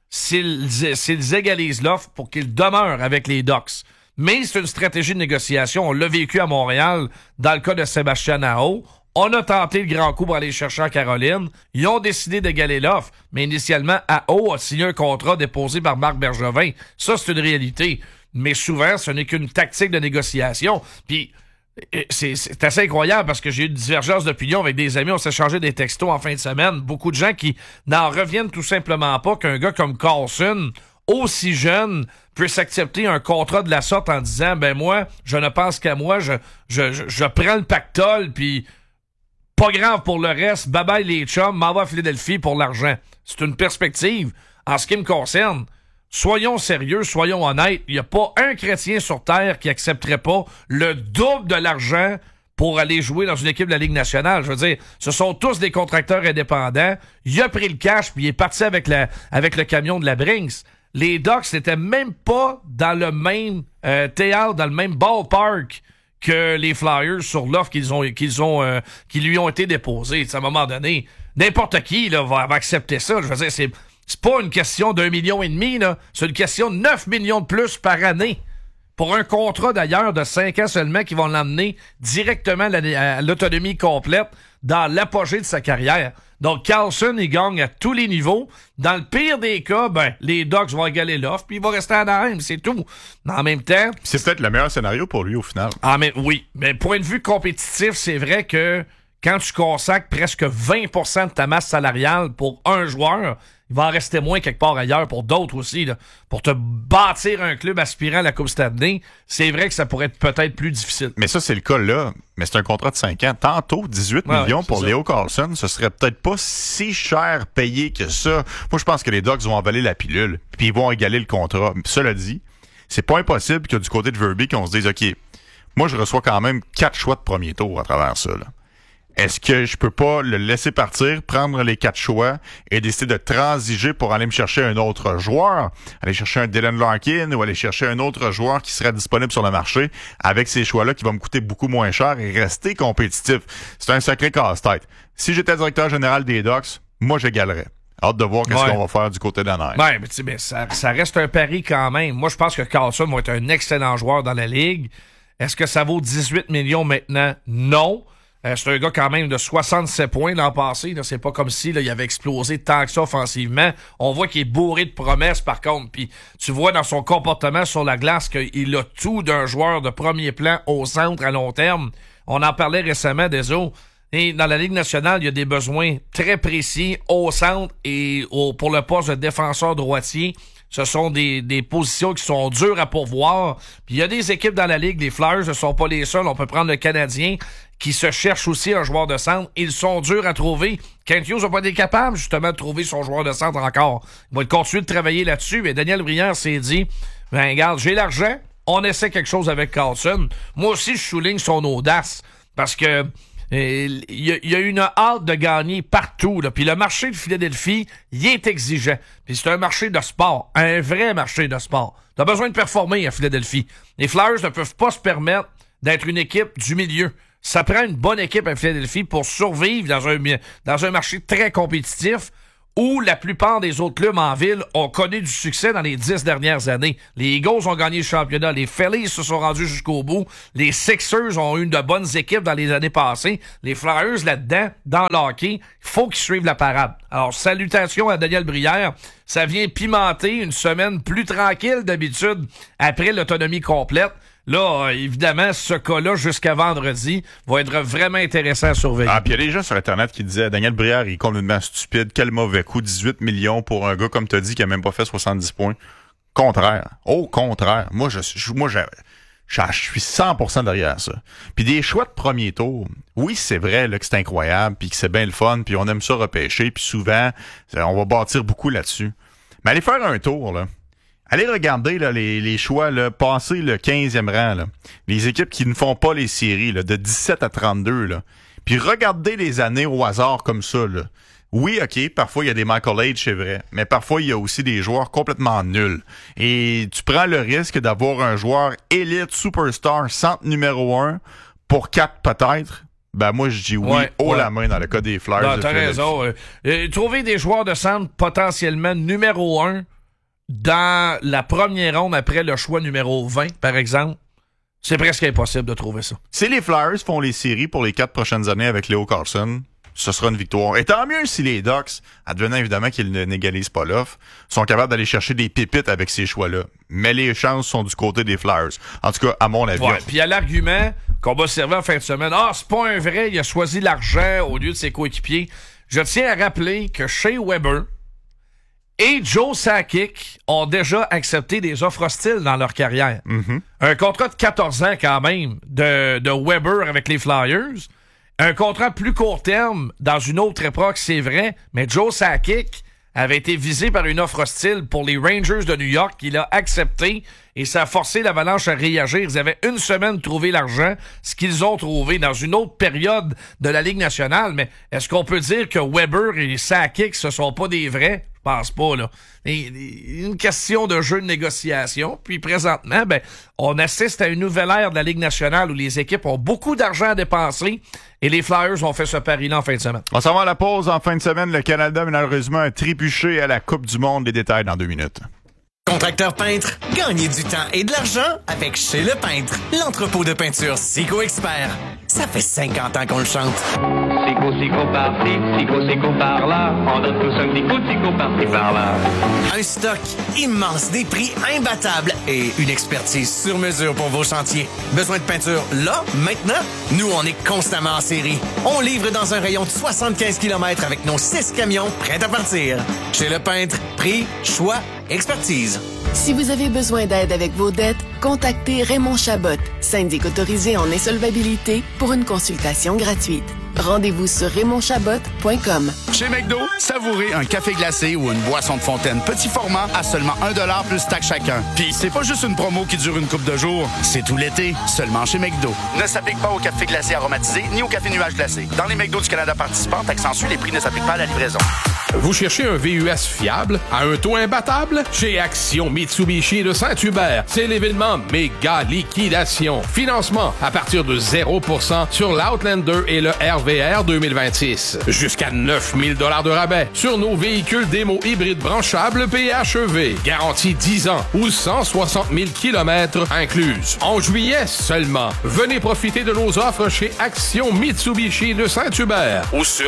s'ils égalisent l'offre pour qu'il demeure avec les Ducks. Mais c'est une stratégie de négociation. On l'a vécu à Montréal dans le cas de Sébastien Aho. On a tenté le grand coup pour aller chercher en Caroline. Ils ont décidé d'égaler l'offre. Mais initialement, Aho a signé un contrat déposé par Marc Bergevin. Ça, c'est une réalité. Mais souvent, ce n'est qu'une tactique de négociation. Puis, c'est assez incroyable parce que j'ai eu une divergence d'opinion avec des amis. On s'est changé des textos en fin de semaine. Beaucoup de gens qui n'en reviennent tout simplement pas qu'un gars comme Carlson, aussi jeune, puisse accepter un contrat de la sorte en disant, ben moi, je ne pense qu'à moi, je prends le pactole, puis pas grave pour le reste, bye bye les chums, m'en va à Philadelphie pour l'argent. C'est une perspective. En ce qui me concerne, soyons sérieux, soyons honnêtes, il n'y a pas un chrétien sur Terre qui accepterait pas le double de l'argent pour aller jouer dans une équipe de la Ligue nationale. Je veux dire, ce sont tous des contracteurs indépendants. Il a pris le cash, puis il est parti avec le camion de la Brinks. Les Ducks n'étaient même pas dans le même théâtre, dans le même ballpark que les Flyers sur l'offre qui lui ont été déposées. À un moment donné, n'importe qui là, va accepter ça. Je veux dire, c'est pas une question d'1,5 million, là. C'est une question de 9 millions de plus par année. Pour un contrat, d'ailleurs, de 5 ans seulement qui vont l'emmener directement à l'autonomie complète dans l'apogée de sa carrière. Donc, Carlson, il gagne à tous les niveaux. Dans le pire des cas, les Ducks vont égaler l'offre, puis il va rester à Anaheim, c'est tout. Mais en même temps... C'est peut-être le meilleur scénario pour lui, au final. Ah, mais oui. Mais point de vue compétitif, c'est vrai que quand tu consacres presque 20% de ta masse salariale pour un joueur, il va en rester moins quelque part ailleurs pour d'autres aussi. Là. Pour te bâtir un club aspirant à la Coupe Stanley, c'est vrai que ça pourrait être peut-être plus difficile. Mais ça, c'est le cas là. Mais c'est un contrat de 5 ans. Tantôt, 18 millions pour Léo Carlson, ce serait peut-être pas si cher payé que ça. Moi, je pense que les Ducks vont avaler la pilule, puis ils vont égaler le contrat. Cela dit, c'est pas impossible que du côté de Verbeek, on se dise, OK, moi, je reçois quand même 4 choix de premier tour à travers ça, là. Est-ce que je peux pas le laisser partir, prendre les 4 choix et décider de transiger pour aller me chercher un autre joueur, aller chercher un Dylan Larkin ou aller chercher un autre joueur qui serait disponible sur le marché avec ces choix-là qui vont me coûter beaucoup moins cher et rester compétitif? C'est un sacré casse-tête. Si j'étais directeur général des Ducks, moi j'égalerais. Hâte de voir qu'est-ce qu'on va faire du côté d'Anaheim. Ouais, mais tu sais, ça reste un pari quand même. Moi, je pense que Carlson va être un excellent joueur dans la Ligue. Est-ce que ça vaut 18 millions maintenant? Non. C'est un gars quand même de 67 points l'an passé. Là. C'est pas comme si là, il avait explosé tant que ça offensivement. On voit qu'il est bourré de promesses par contre. Puis tu vois dans son comportement sur la glace qu'il a tout d'un joueur de premier plan au centre à long terme. On en parlait récemment des autres. Et dans la Ligue nationale, il y a des besoins très précis au centre et pour le poste de défenseur droitier. Ce sont des positions qui sont dures à pourvoir. Puis il y a des équipes dans la Ligue, les Flyers ne sont pas les seuls. On peut prendre le Canadien qui se cherche aussi un joueur de centre. Ils sont durs à trouver. Kent Hughes n'a pas été capable justement de trouver son joueur de centre encore. Il va continuer de travailler là-dessus. Mais Daniel Brière s'est dit, regarde, j'ai l'argent, on essaie quelque chose avec Carlson. Moi aussi, je souligne son audace parce que il y a une hâte de gagner partout. Là. Puis le marché de Philadelphie, il est exigeant. Puis c'est un marché de sport, un vrai marché de sport. T'as besoin de performer à Philadelphie. Les Flyers ne peuvent pas se permettre d'être une équipe du milieu. Ça prend une bonne équipe à Philadelphie pour survivre dans un marché très compétitif où la plupart des autres clubs en ville ont connu du succès dans les 10 dernières années. Les Eagles ont gagné le championnat, les Phillies se sont rendus jusqu'au bout, les Sixers ont eu de bonnes équipes dans les années passées, les Flyers là-dedans, dans le hockey, il faut qu'ils suivent la parade. Alors, salutations à Daniel Brière, ça vient pimenter une semaine plus tranquille d'habitude après l'autonomie complète. Là, évidemment, ce cas-là, jusqu'à vendredi, va être vraiment intéressant à surveiller. Ah, puis il y a des gens sur Internet qui disaient Daniel Brière, il est complètement stupide, quel mauvais coup, 18 millions pour un gars, comme tu as dit, qui a même pas fait 70 points. Contraire. Au contraire. Moi, je suis 100% derrière ça. Puis des choix de premier tour, oui, c'est vrai là, que c'est incroyable, puis que c'est bien le fun, puis on aime ça repêcher, puis souvent, on va bâtir beaucoup là-dessus. Mais allez faire un tour, là. allez regarder là, les choix, là, passer le 15e rang, là. Les équipes qui ne font pas les séries, là, de 17 à 32, là. Puis regardez les années au hasard comme ça, là. Oui, OK, parfois il y a des Michael Age, c'est vrai, mais parfois il y a aussi des joueurs complètement nuls. Et tu prends le risque d'avoir un joueur élite, superstar, centre numéro 1 pour 4 peut-être. Ben moi je dis oui, la main dans le cas des Flyers. Non, t'as raison. Trouver des joueurs de centre potentiellement numéro 1 dans la première ronde après le choix numéro 20, par exemple, c'est presque impossible de trouver ça. Si les Flyers font les séries pour les 4 prochaines années avec Leo Carlsson, ce sera une victoire. Et tant mieux si les Ducks, advenant évidemment qu'ils n'égalisent pas l'offre, sont capables d'aller chercher des pépites avec ces choix-là. Mais les chances sont du côté des Flyers. En tout cas, à mon avis. Ouais, puis il y a l'argument qu'on va servir en fin de semaine. Ah, c'est pas un vrai, il a choisi l'argent au lieu de ses coéquipiers. Je tiens à rappeler que Shea Weber et Joe Sakic ont déjà accepté des offres hostiles dans leur carrière. Mm-hmm. Un contrat de 14 ans quand même de Weber avec les Flyers. Un contrat plus court terme dans une autre époque, c'est vrai, mais Joe Sakic avait été visé par une offre hostile pour les Rangers de New York. Il a accepté et ça a forcé l'Avalanche à réagir. Ils avaient une semaine de trouver l'argent, ce qu'ils ont trouvé dans une autre période de la Ligue nationale. Mais est-ce qu'on peut dire que Weber et Sakic, ce sont pas des vrais? Je pense pas, là. Une question de jeu de négociation. Puis présentement, on assiste à une nouvelle ère de la Ligue nationale où les équipes ont beaucoup d'argent à dépenser et les Flyers ont fait ce pari-là en fin de semaine. On s'en va à la pause en fin de semaine. Le Canada, malheureusement, a trébuché à la Coupe du Monde. Les détails dans 2 minutes. Contracteur peintre, gagnez du temps et de l'argent avec Chez Le Peintre, l'entrepôt de peinture Sico Expert. Ça fait 50 ans qu'on le chante. Sico par-ci, Sico par-là. On donne tous un petit coup de Sico par-ci par-là. Un stock immense, des prix imbattables et une expertise sur mesure pour vos chantiers. Besoin de peinture là, maintenant? Nous, on est constamment en série. On livre dans un rayon de 75 km avec nos 6 camions prêts à partir. Chez Le Peintre, prix, choix, expertise. Si vous avez besoin d'aide avec vos dettes, contactez Raymond Chabot, syndic autorisé en insolvabilité, pour une consultation gratuite. Rendez-vous sur RaymondChabot.com. Chez McDo, savourez un café glacé ou une boisson de fontaine petit format à seulement 1$ plus taxe chacun. Puis c'est pas juste une promo qui dure une couple de jours, c'est tout l'été, seulement chez McDo. Ne s'applique pas au café glacé aromatisé ni au café nuage glacé. Dans les McDo du Canada participants, accentue, les prix ne s'appliquent pas à la livraison. Vous cherchez un VUS fiable à un taux imbattable? Chez Action Mitsubishi de Saint-Hubert, c'est l'événement méga liquidation. Financement à partir de 0% sur l'Outlander et le RVR 2026. Jusqu'à 9 000 $ de rabais sur nos véhicules démo hybrides branchables PHEV. Garantie 10 ans ou 160 000 km incluses. En juillet seulement, venez profiter de nos offres chez Action Mitsubishi de Saint-Hubert ou sur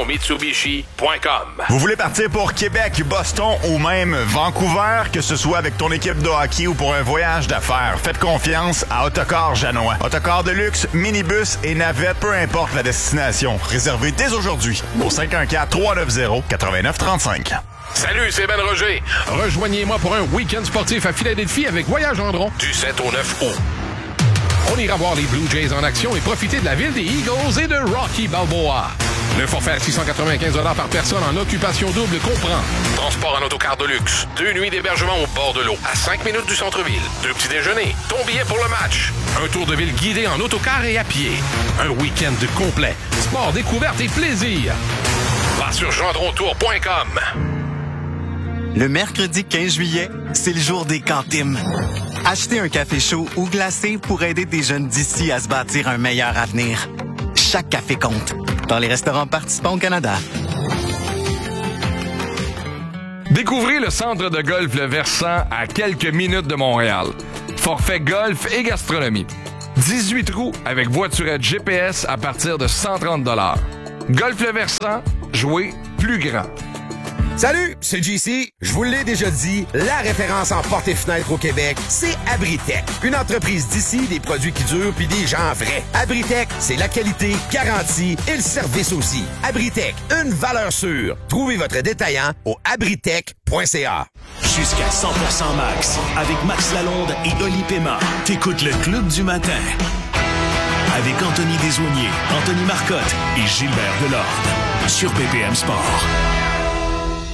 actionmitsubishi.com. Vous voulez partir pour Québec, Boston ou même Vancouver, que ce soit avec ton équipe de hockey ou pour un voyage d'affaires, faites confiance à Autocar Janois. Autocar de luxe, minibus et navette, peu importe la destination. Réservez dès aujourd'hui au 514-390-8935. Salut, c'est Ben Roger. Rejoignez-moi pour un week-end sportif à Philadelphie avec Voyage Gendron du 7 au 9 août. On ira voir les Blue Jays en action et profiter de la ville des Eagles et de Rocky Balboa. Le forfait à 695 $ par personne en occupation double comprend transport en autocar de luxe, 2 nuits d'hébergement au bord de l'eau, à 5 minutes du centre-ville, 2 petits déjeuners, ton billet pour le match, un tour de ville guidé en autocar et à pied, un week-end complet, sport, découverte et plaisir. Va sur gendrontour.com. Le mercredi 15 juillet, c'est le jour des cantines. Achetez un café chaud ou glacé pour aider des jeunes d'ici à se bâtir un meilleur avenir. Chaque café compte. Dans les restaurants participants au Canada. Découvrez le centre de golf Le Versant à quelques minutes de Montréal. Forfait golf et gastronomie. 18 trous avec voiturette GPS à partir de 130 $. Golf Le Versant, jouez plus grand. Salut, c'est JC. Je vous l'ai déjà dit, la référence en portes et fenêtres au Québec, c'est Abritech. Une entreprise d'ici, des produits qui durent puis des gens vrais. Abritech, c'est la qualité, garantie et le service aussi. Abritech, une valeur sûre. Trouvez votre détaillant au abritech.ca. Jusqu'à 100% max, avec Max Lalonde et Oli Pema. T'écoutes le Club du matin. Avec Anthony Desaulniers, Anthony Marcotte et Gilbert Delorde. Sur BPM Sport.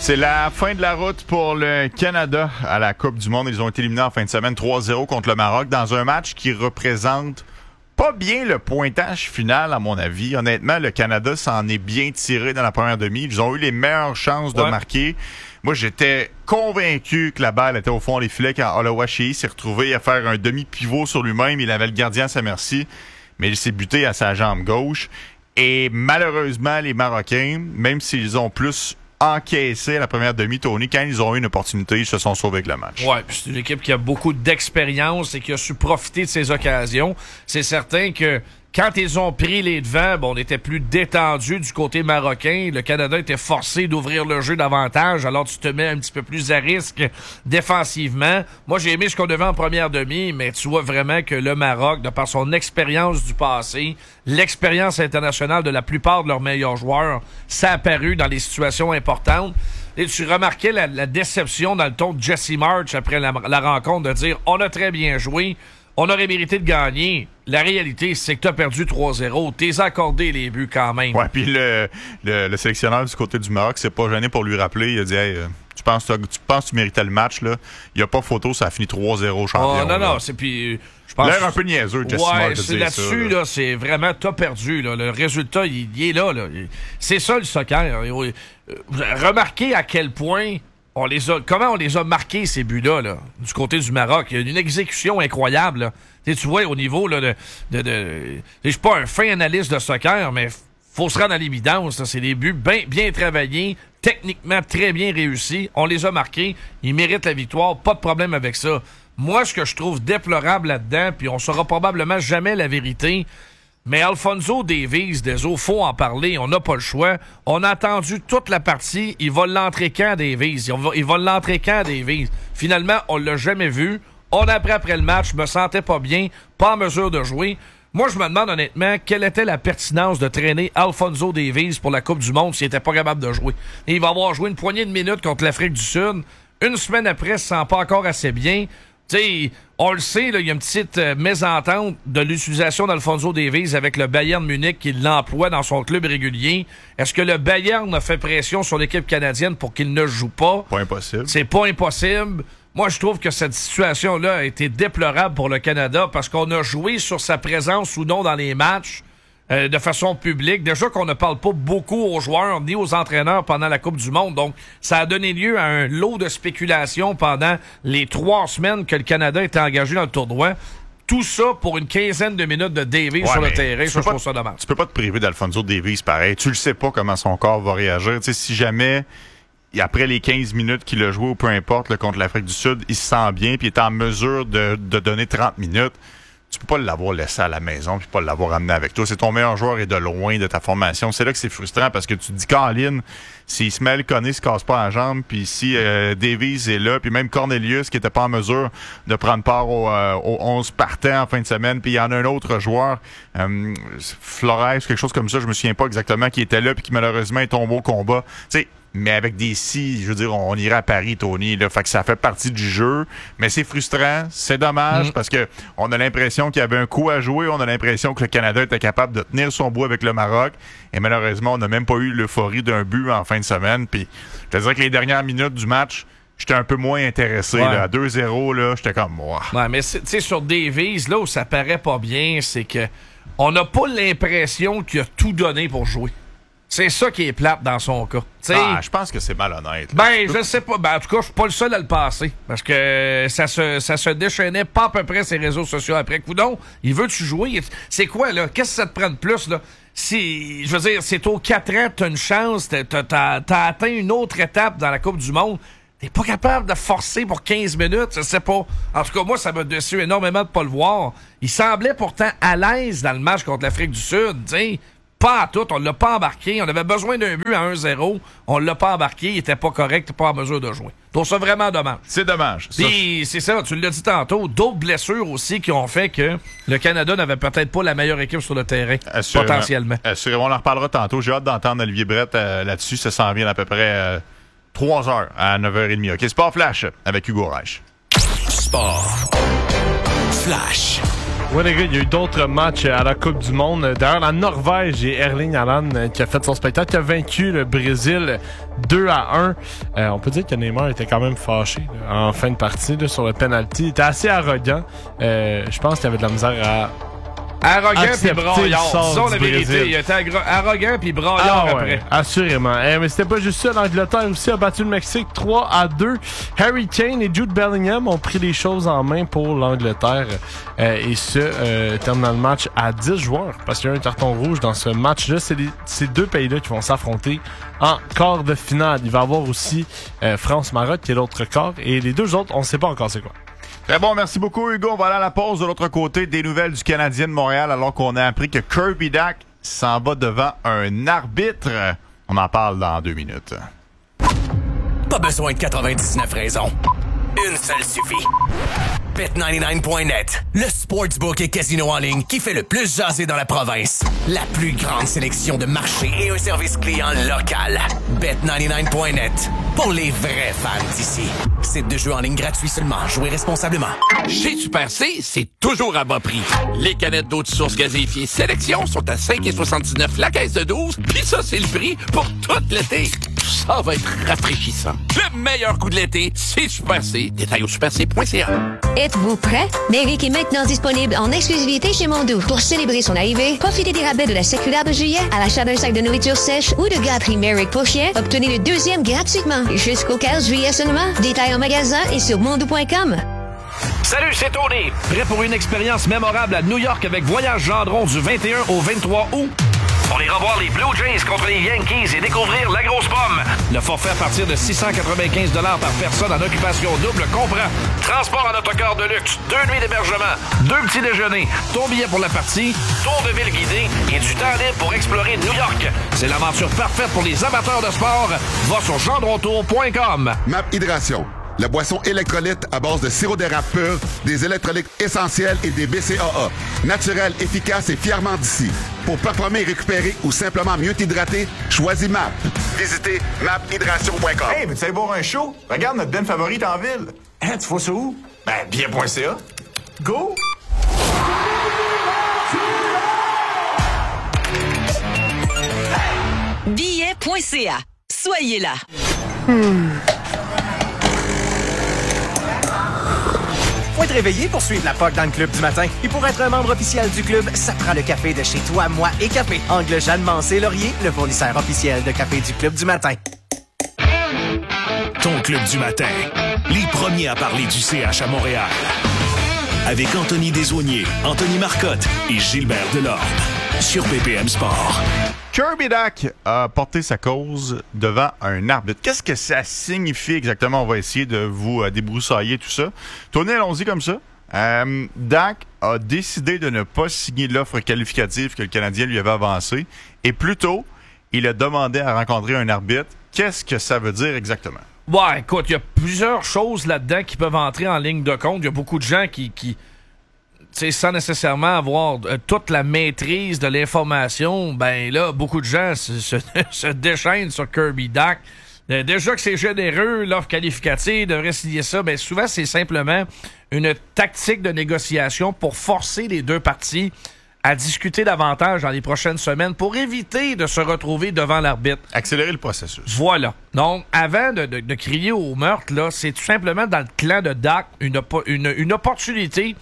C'est la fin de la route pour le Canada à la Coupe du Monde. Ils ont été éliminés en fin de semaine 3-0 contre le Maroc dans un match qui représente pas bien le pointage final, à mon avis. Honnêtement, le Canada s'en est bien tiré dans la première demi. Ils ont eu les meilleures chances de marquer. Moi, j'étais convaincu que la balle était au fond des filets quand Oluwaseyi s'est retrouvé à faire un demi-pivot sur lui-même. Il avait le gardien à sa merci, mais il s'est buté à sa jambe gauche. Et malheureusement, les Marocains, même s'ils ont plus encaissé la première demi, Tony, quand ils ont eu une opportunité, ils se sont sauvés avec le match. Ouais, puis c'est une équipe qui a beaucoup d'expérience et qui a su profiter de ces occasions. C'est certain que quand ils ont pris les devants, on était plus détendu du côté marocain. Le Canada était forcé d'ouvrir le jeu davantage, alors tu te mets un petit peu plus à risque défensivement. Moi, j'ai aimé ce qu'on devait en première demi, mais tu vois vraiment que le Maroc, de par son expérience du passé, l'expérience internationale de la plupart de leurs meilleurs joueurs, ça a apparu dans les situations importantes. Et tu remarquais la déception dans le ton de Jesse March après la rencontre de dire « On a très bien joué, on aurait mérité de gagner ». La réalité, c'est que tu as perdu 3-0. T'es accordé les buts quand même. Ouais, puis le sélectionneur du côté du Maroc s'est pas gêné pour lui rappeler. Il a dit hey, tu penses que tu méritais le match, là. Il n'y a pas photo, ça a fini 3-0 champion. Oh, non, là. non, c'est puis je pense. L'air un peu niaiseux, Jesse March, de dire là-dessus, ça, là, c'est vraiment, t'as perdu. Là. Le résultat, il est là. C'est ça le soccer. Remarquez à quel point comment on les a marqués, ces buts-là, là, du côté du Maroc. Il y a une exécution incroyable, là. Tu vois, au niveau là, je suis pas un fin analyste de soccer, mais faut se rendre à l'évidence. C'est des buts bien travaillés, techniquement très bien réussis. On les a marqués. Ils méritent la victoire. Pas de problème avec ça. Moi, ce que je trouve déplorable là-dedans, puis on saura probablement jamais la vérité, mais Alphonso Davies, faut en parler. On n'a pas le choix. On a attendu toute la partie. Il va l'entrer quand, Davies? Il va l'entrer quand, Davies? Finalement, on l'a jamais vu. On a appris après le match, je me sentais pas bien, pas en mesure de jouer. Moi, je me demande honnêtement quelle était la pertinence de traîner Alphonso Davies pour la Coupe du Monde s'il était pas capable de jouer. Et il va avoir joué une poignée de minutes contre l'Afrique du Sud. Une semaine après, il se sent pas encore assez bien. Tu sais, on le sait, il y a une petite mésentente de l'utilisation d'Alphonso Davies avec le Bayern Munich qui l'emploie dans son club régulier. Est-ce que le Bayern a fait pression sur l'équipe canadienne pour qu'il ne joue pas? Pas impossible. C'est pas impossible. Moi, je trouve que cette situation-là a été déplorable pour le Canada parce qu'on a joué sur sa présence ou non dans les matchs de façon publique. Déjà qu'on ne parle pas beaucoup aux joueurs ni aux entraîneurs pendant la Coupe du Monde. Donc, ça a donné lieu à un lot de spéculation pendant les 3 semaines que le Canada était engagé dans le tournoi. Tout ça pour une quinzaine de minutes de Davies sur le terrain. Je trouve ça dommage. Tu peux pas te priver d'Alphonso Davies pareil. Tu le sais pas comment son corps va réagir. Tu sais, si jamais... Et après les 15 minutes qu'il a joué ou peu importe là, contre l'Afrique du Sud, il se sent bien puis il est en mesure de donner 30 minutes. Tu peux pas l'avoir laissé à la maison puis pas l'avoir amené avec toi. C'est ton meilleur joueur et de loin de ta formation. C'est là que c'est frustrant parce que tu te dis Caroline, s'il se met à le connaître, il se casse pas la jambe, puis si Davies est là, puis même Cornelius qui était pas en mesure de prendre part aux 11 partants en fin de semaine, puis il y en a un autre joueur, Flores, quelque chose comme ça, je me souviens pas exactement, qui était là puis qui malheureusement est tombé au combat. Tu sais, mais avec des si, je veux dire, on irait à Paris, Tony, là, fait que ça fait partie du jeu, mais c'est frustrant, c'est dommage, parce que on a l'impression qu'il y avait un coup à jouer, on a l'impression que le Canada était capable de tenir son bout avec le Maroc, et malheureusement, on n'a même pas eu l'euphorie d'un but en fin de semaine, puis je te dirais que les dernières minutes du match, j'étais un peu moins intéressé, là, à 2-0, là, j'étais comme moi. Ouais, mais tu sais, sur Davies, là où ça paraît pas bien, c'est que on n'a pas l'impression qu'il a tout donné pour jouer. C'est ça qui est plate dans son cas. Je pense que c'est malhonnête. Je sais pas. En tout cas, je suis pas le seul à le passer. Parce que ça se déchaînait pas à peu près ses réseaux sociaux après. Coudon, il veut-tu jouer? C'est quoi, là? Qu'est-ce que ça te prend de plus, là? Je veux dire, c'est aux 4 ans, t'as une chance, t'as atteint une autre étape dans la Coupe du Monde. T'es pas capable de forcer pour 15 minutes, je sais pas. En tout cas, moi, ça m'a déçu énormément de pas le voir. Il semblait pourtant à l'aise dans le match contre l'Afrique du Sud, t'sais. Pas à tout, on l'a pas embarqué. On avait besoin d'un but à 1-0. On l'a pas embarqué. Il était pas correct, pas en mesure de jouer. Je trouve ça vraiment dommage. C'est dommage. Puis c'est ça, tu l'as dit tantôt, d'autres blessures aussi qui ont fait que le Canada n'avait peut-être pas la meilleure équipe sur le terrain, potentiellement. Assurément, on en reparlera tantôt. J'ai hâte d'entendre Olivier Brett là-dessus. Ça s'en vient à peu près 3 heures à 9h30. OK, Sport Flash avec Hugo Reich. Sport Flash. Ouais, les gars, il y a eu d'autres matchs à la Coupe du Monde. D'ailleurs, la Norvège et Erling Haaland qui a fait son spectacle, qui a vaincu le Brésil 2-1. On peut dire que Neymar était quand même fâché là, en fin de partie là, sur le penalty. Il était assez arrogant. Je pense qu'il avait de la misère à... Arrogant puis braillard. Disons la vérité. Il était arrogant puis braillard après. Assurément. Mais c'était pas juste ça. L'Angleterre aussi a battu le Mexique 3-2. Harry Kane et Jude Bellingham ont pris les choses en main pour l'Angleterre. Et terminant le match à 10 joueurs. Parce qu'il y a un carton rouge dans ce match-là. C'est ces deux pays-là qui vont s'affronter en quart de finale. Il va y avoir aussi France-Maroc qui est l'autre quart. Et les deux autres, on ne sait pas encore c'est quoi. Très bon, merci beaucoup Hugo. On va aller à la pause de l'autre côté des nouvelles du Canadien de Montréal alors qu'on a appris que Kirby Dach s'en va devant un arbitre. On en parle dans 2 minutes. Pas besoin de 99 raisons. Une seule suffit. Bet99.net, le sportsbook et casino en ligne qui fait le plus jaser dans la province. La plus grande sélection de marchés et un service client local. Bet99.net, pour les vrais fans d'ici. Site de jeu en ligne gratuit seulement. Jouez responsablement. Chez Super C, c'est toujours à bas prix. Les canettes d'eau de source gazéifiée Sélection sont à 5,79 la caisse de 12, puis ça, c'est le prix pour tout l'été. Ça va être rafraîchissant. Le meilleur coup de l'été, c'est Super C. Détail au superc.ca. Êtes-vous prêt? Méric est maintenant disponible en exclusivité chez Mondou. Pour célébrer son arrivée, profitez des rabais de la circulaire de juillet. À l'achat d'un sac de nourriture sèche ou de gâterie Méric pour chien, obtenez le 2e gratuitement. Jusqu'au 15 juillet seulement. Détail en magasin et sur mondou.com. Salut, c'est Tony. Prêt pour une expérience mémorable à New York avec Voyage Gendron du 21 au 23 août? On ira voir les Blue Jays contre les Yankees et découvrir la grosse pomme. Le forfait à partir de 695 $ par personne en occupation double comprend transport en autocar de luxe, 2 nuits d'hébergement, 2 petits déjeuners, ton billet pour la partie, tour de ville guidé et du temps libre pour explorer New York. C'est l'aventure parfaite pour les amateurs de sport. Va sur gendrontour.com. Map Hydration. La boisson électrolyte à base de sirop d'érable pur, des électrolytes essentiels et des BCAA. Naturel, efficace et fièrement d'ici. Pour performer et récupérer ou simplement mieux t'hydrater, choisis MAP. Visitez maphydration.com. Hey, veux-tu aller boire un show? Regarde notre band favorite en ville. Hein, tu vois ça où? Ben, bien.ca. Go! Billet.ca. Soyez là. Faut être réveillé pour suivre la POC dans le club du matin. Et pour être un membre officiel du club, ça prend le café de chez toi, moi et Café. Angle Jeanne Mancé Laurier, le fournisseur officiel de café du club du matin. Ton club du matin. Les premiers à parler du CH à Montréal. Avec Anthony Desaulniers, Anthony Marcotte et Gilbert Delorme. Sur BPM Sport. Kirby Dach a porté sa cause devant un arbitre. Qu'est-ce que ça signifie exactement? On va essayer de vous débroussailler tout ça. Tony, allons-y comme ça. Dach a décidé de ne pas signer l'offre qualificative que le Canadien lui avait avancée. Et plutôt, il a demandé à rencontrer un arbitre. Qu'est-ce que ça veut dire exactement? Ouais, écoute, il y a plusieurs choses là-dedans qui peuvent entrer en ligne de compte. Il y a beaucoup de gens qui sans nécessairement avoir toute la maîtrise de l'information, ben là, beaucoup de gens se déchaînent sur Kirby Dach. Déjà que c'est généreux, l'offre qualificative devrait signer ça, ben souvent c'est simplement une tactique de négociation pour forcer les deux parties à discuter davantage dans les prochaines semaines pour éviter de se retrouver devant l'arbitre. Accélérer le processus. Voilà. Donc, avant de crier au meurtre, là, c'est tout simplement dans le clan de Dach une opportunité,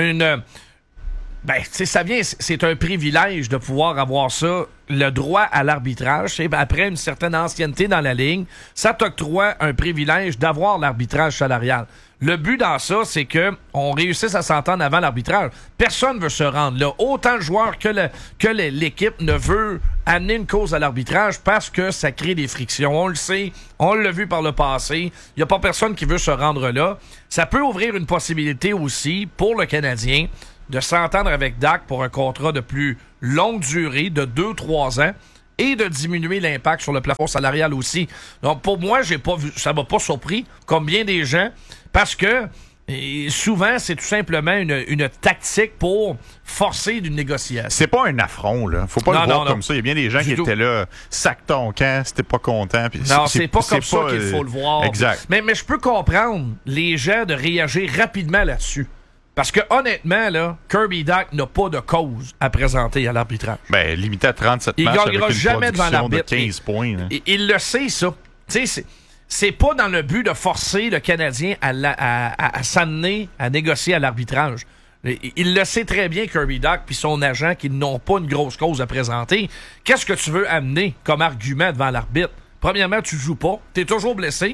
ça vient, c'est un privilège de pouvoir avoir ça, le droit à l'arbitrage. Après une certaine ancienneté dans la ligne, ça t'octroie un privilège d'avoir l'arbitrage salarial. Le but dans ça, c'est que on réussisse à s'entendre avant l'arbitrage. Personne ne veut se rendre là. Autant le joueur que l'équipe ne veut amener une cause à l'arbitrage parce que ça crée des frictions. On le sait, on l'a vu par le passé. Il n'y a pas personne qui veut se rendre là. Ça peut ouvrir une possibilité aussi pour le Canadien de s'entendre avec Dach pour un contrat de plus longue durée, de 2-3 ans, et de diminuer l'impact sur le plafond salarial aussi. Donc, pour moi, ça m'a pas surpris, comme bien des gens, parce que souvent, c'est tout simplement une tactique pour forcer une négociation. C'est pas un affront, là. Faut pas le voir comme ça. Il y a bien des gens qui étaient là, sac ton camp, si t'es pas content. Non, c'est pas comme ça qu'il faut le voir. Exact. Mais je peux comprendre les gens de réagir rapidement là-dessus. Parce que honnêtement, là, Kirby Dach n'a pas de cause à présenter à l'arbitrage. Ben, limité à 37 il matchs gagnera avec une jamais devant production l'arbitre. de 15 points. Là. Il le sait, ça. Tu sais, c'est pas dans le but de forcer le Canadien à s'amener à négocier à l'arbitrage. Il le sait très bien, Kirby Dach puis son agent, qu'ils n'ont pas une grosse cause à présenter. Qu'est-ce que tu veux amener comme argument devant l'arbitre? Premièrement, tu joues pas. T'es toujours blessé.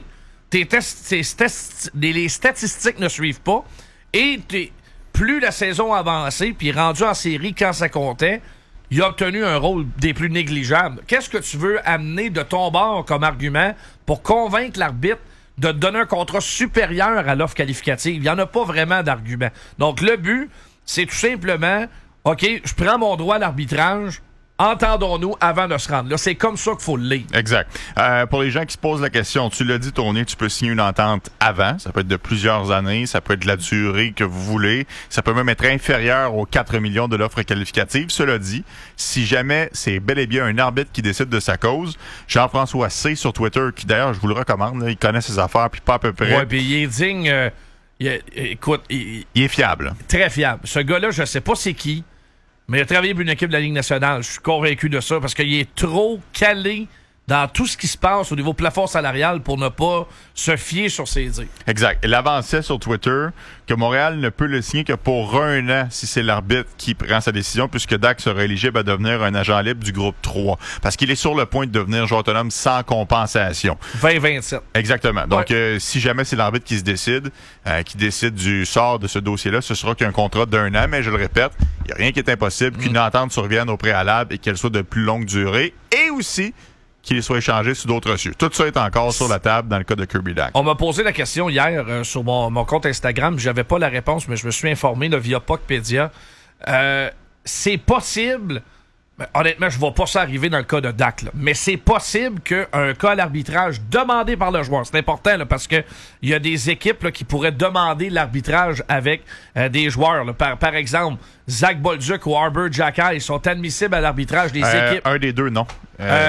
Les statistiques ne suivent pas. Et plus la saison a avancé, puis rendu en série quand ça comptait, il a obtenu un rôle des plus négligeables. Qu'est-ce que tu veux amener de ton bord comme argument pour convaincre l'arbitre de te donner un contrat supérieur à l'offre qualificative? Il n'y en a pas vraiment d'argument. Donc, le but, c'est tout simplement, OK, je prends mon droit à l'arbitrage, entendons-nous avant de se rendre là. C'est comme ça qu'il faut le lire. Exact. Pour les gens qui se posent la question, tu l'as dit, Tony, tu peux signer une entente avant. Ça peut être de plusieurs années. Ça peut être de la durée que vous voulez. Ça peut même être inférieur aux 4 millions de l'offre qualificative. Cela dit, si jamais c'est bel et bien un arbitre qui décide de sa cause, Jean-François C. sur Twitter, qui d'ailleurs, je vous le recommande, là, il connaît ses affaires, puis pas à peu près. Ouais, puis il est digne. Écoute, il est fiable. Très fiable. Ce gars-là, je sais pas c'est qui, mais il a travaillé pour une équipe de la Ligue nationale. Je suis convaincu de ça parce qu'il est trop calé dans tout ce qui se passe au niveau plafond salarial pour ne pas se fier sur ses dires. Exact. Il avançait sur Twitter que Montréal ne peut le signer que pour 1 an si c'est l'arbitre qui prend sa décision, puisque Dach sera éligible à devenir un agent libre du groupe 3. Parce qu'il est sur le point de devenir joueur autonome sans compensation. 2027. Exactement. Donc, si jamais c'est l'arbitre qui décide du sort de ce dossier-là, ce sera qu'un contrat d'1 an, mais je le répète, il n'y a rien qui est impossible, qu'une entente survienne au préalable et qu'elle soit de plus longue durée, et aussi qu'il soit échangé sous d'autres cieux. Tout ça est encore sur la table dans le cas de Kirby Dach. On m'a posé la question hier sur mon compte Instagram. J'avais pas la réponse, mais je me suis informé là, via Puckpedia. C'est possible... Honnêtement, je ne vois pas ça arriver dans le cas de Dach, là. Mais c'est possible qu'un cas à l'arbitrage demandé par le joueur, c'est important là, parce que il y a des équipes là, qui pourraient demander l'arbitrage avec des joueurs. Là. Par exemple, Zach Bolduc ou Arbor Xhekaj sont admissibles à l'arbitrage des équipes. Un des deux, non.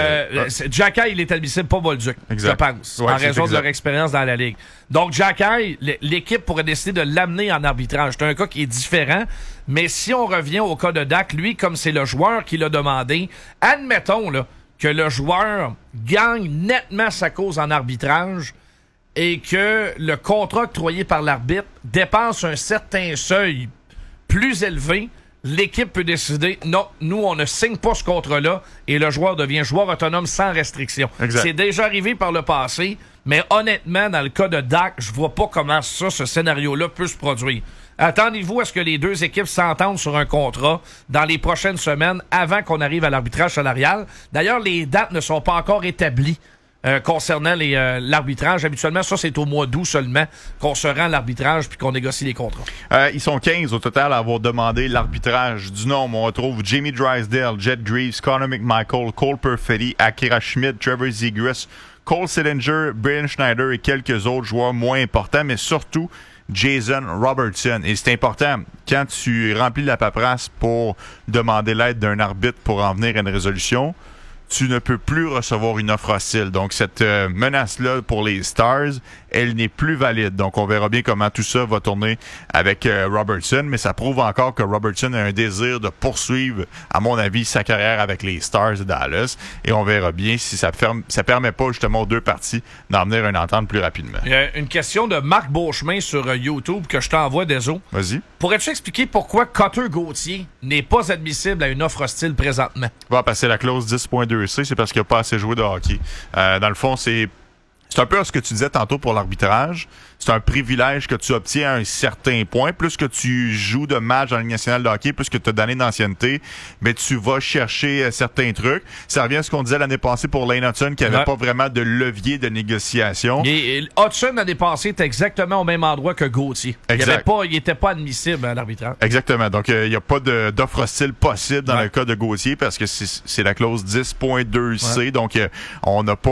Xhekaj, il est admissible, pas Bolduc, je pense, en raison de leur expérience dans la Ligue. Donc, Xhekaj, l'équipe pourrait décider de l'amener en arbitrage. C'est un cas qui est différent, mais si on revient au cas de Dach, lui, comme c'est le joueur qui l'a demandé, admettons là, que le joueur gagne nettement sa cause en arbitrage et que le contrat octroyé par l'arbitre dépasse un certain seuil plus élevé, l'équipe peut décider, non, nous, on ne signe pas ce contrat-là et le joueur devient joueur autonome sans restriction. Exact. C'est déjà arrivé par le passé, mais honnêtement, dans le cas de Dach, je vois pas comment ce scénario-là peut se produire. Attendez-vous à ce que les deux équipes s'entendent sur un contrat dans les prochaines semaines avant qu'on arrive à l'arbitrage salarial. D'ailleurs, les dates ne sont pas encore établies concernant l'arbitrage. Habituellement, ça, c'est au mois d'août seulement qu'on se rend à l'arbitrage puis qu'on négocie les contrats. Ils sont 15 au total à avoir demandé l'arbitrage. Du nom, on retrouve Jamie Drysdale, Jet Greaves, Connor McMichael, Cole Perfetti, Akira Schmidt, Trevor Zegras, Cole Sillinger, Brian Schneider et quelques autres joueurs moins importants, mais surtout Jason Robertson. Et c'est important, quand tu remplis la paperasse pour demander l'aide d'un arbitre pour en venir à une résolution, tu ne peux plus recevoir une offre hostile. Donc, cette menace-là pour les Stars, elle n'est plus valide. Donc, on verra bien comment tout ça va tourner avec Robertson, mais ça prouve encore que Robertson a un désir de poursuivre, à mon avis, sa carrière avec les Stars de Dallas. Et on verra bien si ça permet pas justement aux deux parties d'en venir à une entente plus rapidement. Il y a une question de Marc Beauchemin sur YouTube que je t'envoie, Deso. Vas-y. Pourrais-tu expliquer pourquoi Cutter Gauthier n'est pas admissible à une offre hostile présentement? Il va passer la clause 10.2C, c'est parce qu'il n'a pas assez joué de hockey. Dans le fond, c'est un peu ce que tu disais tantôt pour l'arbitrage. C'est un privilège que tu obtiens à un certain point. Plus que tu joues de matchs dans la Ligue nationale de hockey, plus que tu as d'années d'ancienneté, mais tu vas chercher certains trucs. Ça revient à ce qu'on disait l'année passée pour Lane Hudson, qui n'avait pas vraiment de levier de négociation. Et Hudson, l'année passée, était exactement au même endroit que Gauthier. Exact. Il n'était pas admissible à l'arbitrage. Exactement. Donc, il n'y a pas d'offre hostile possible dans le cas de Gauthier parce que c'est la clause 10.2C. Donc, on n'a pas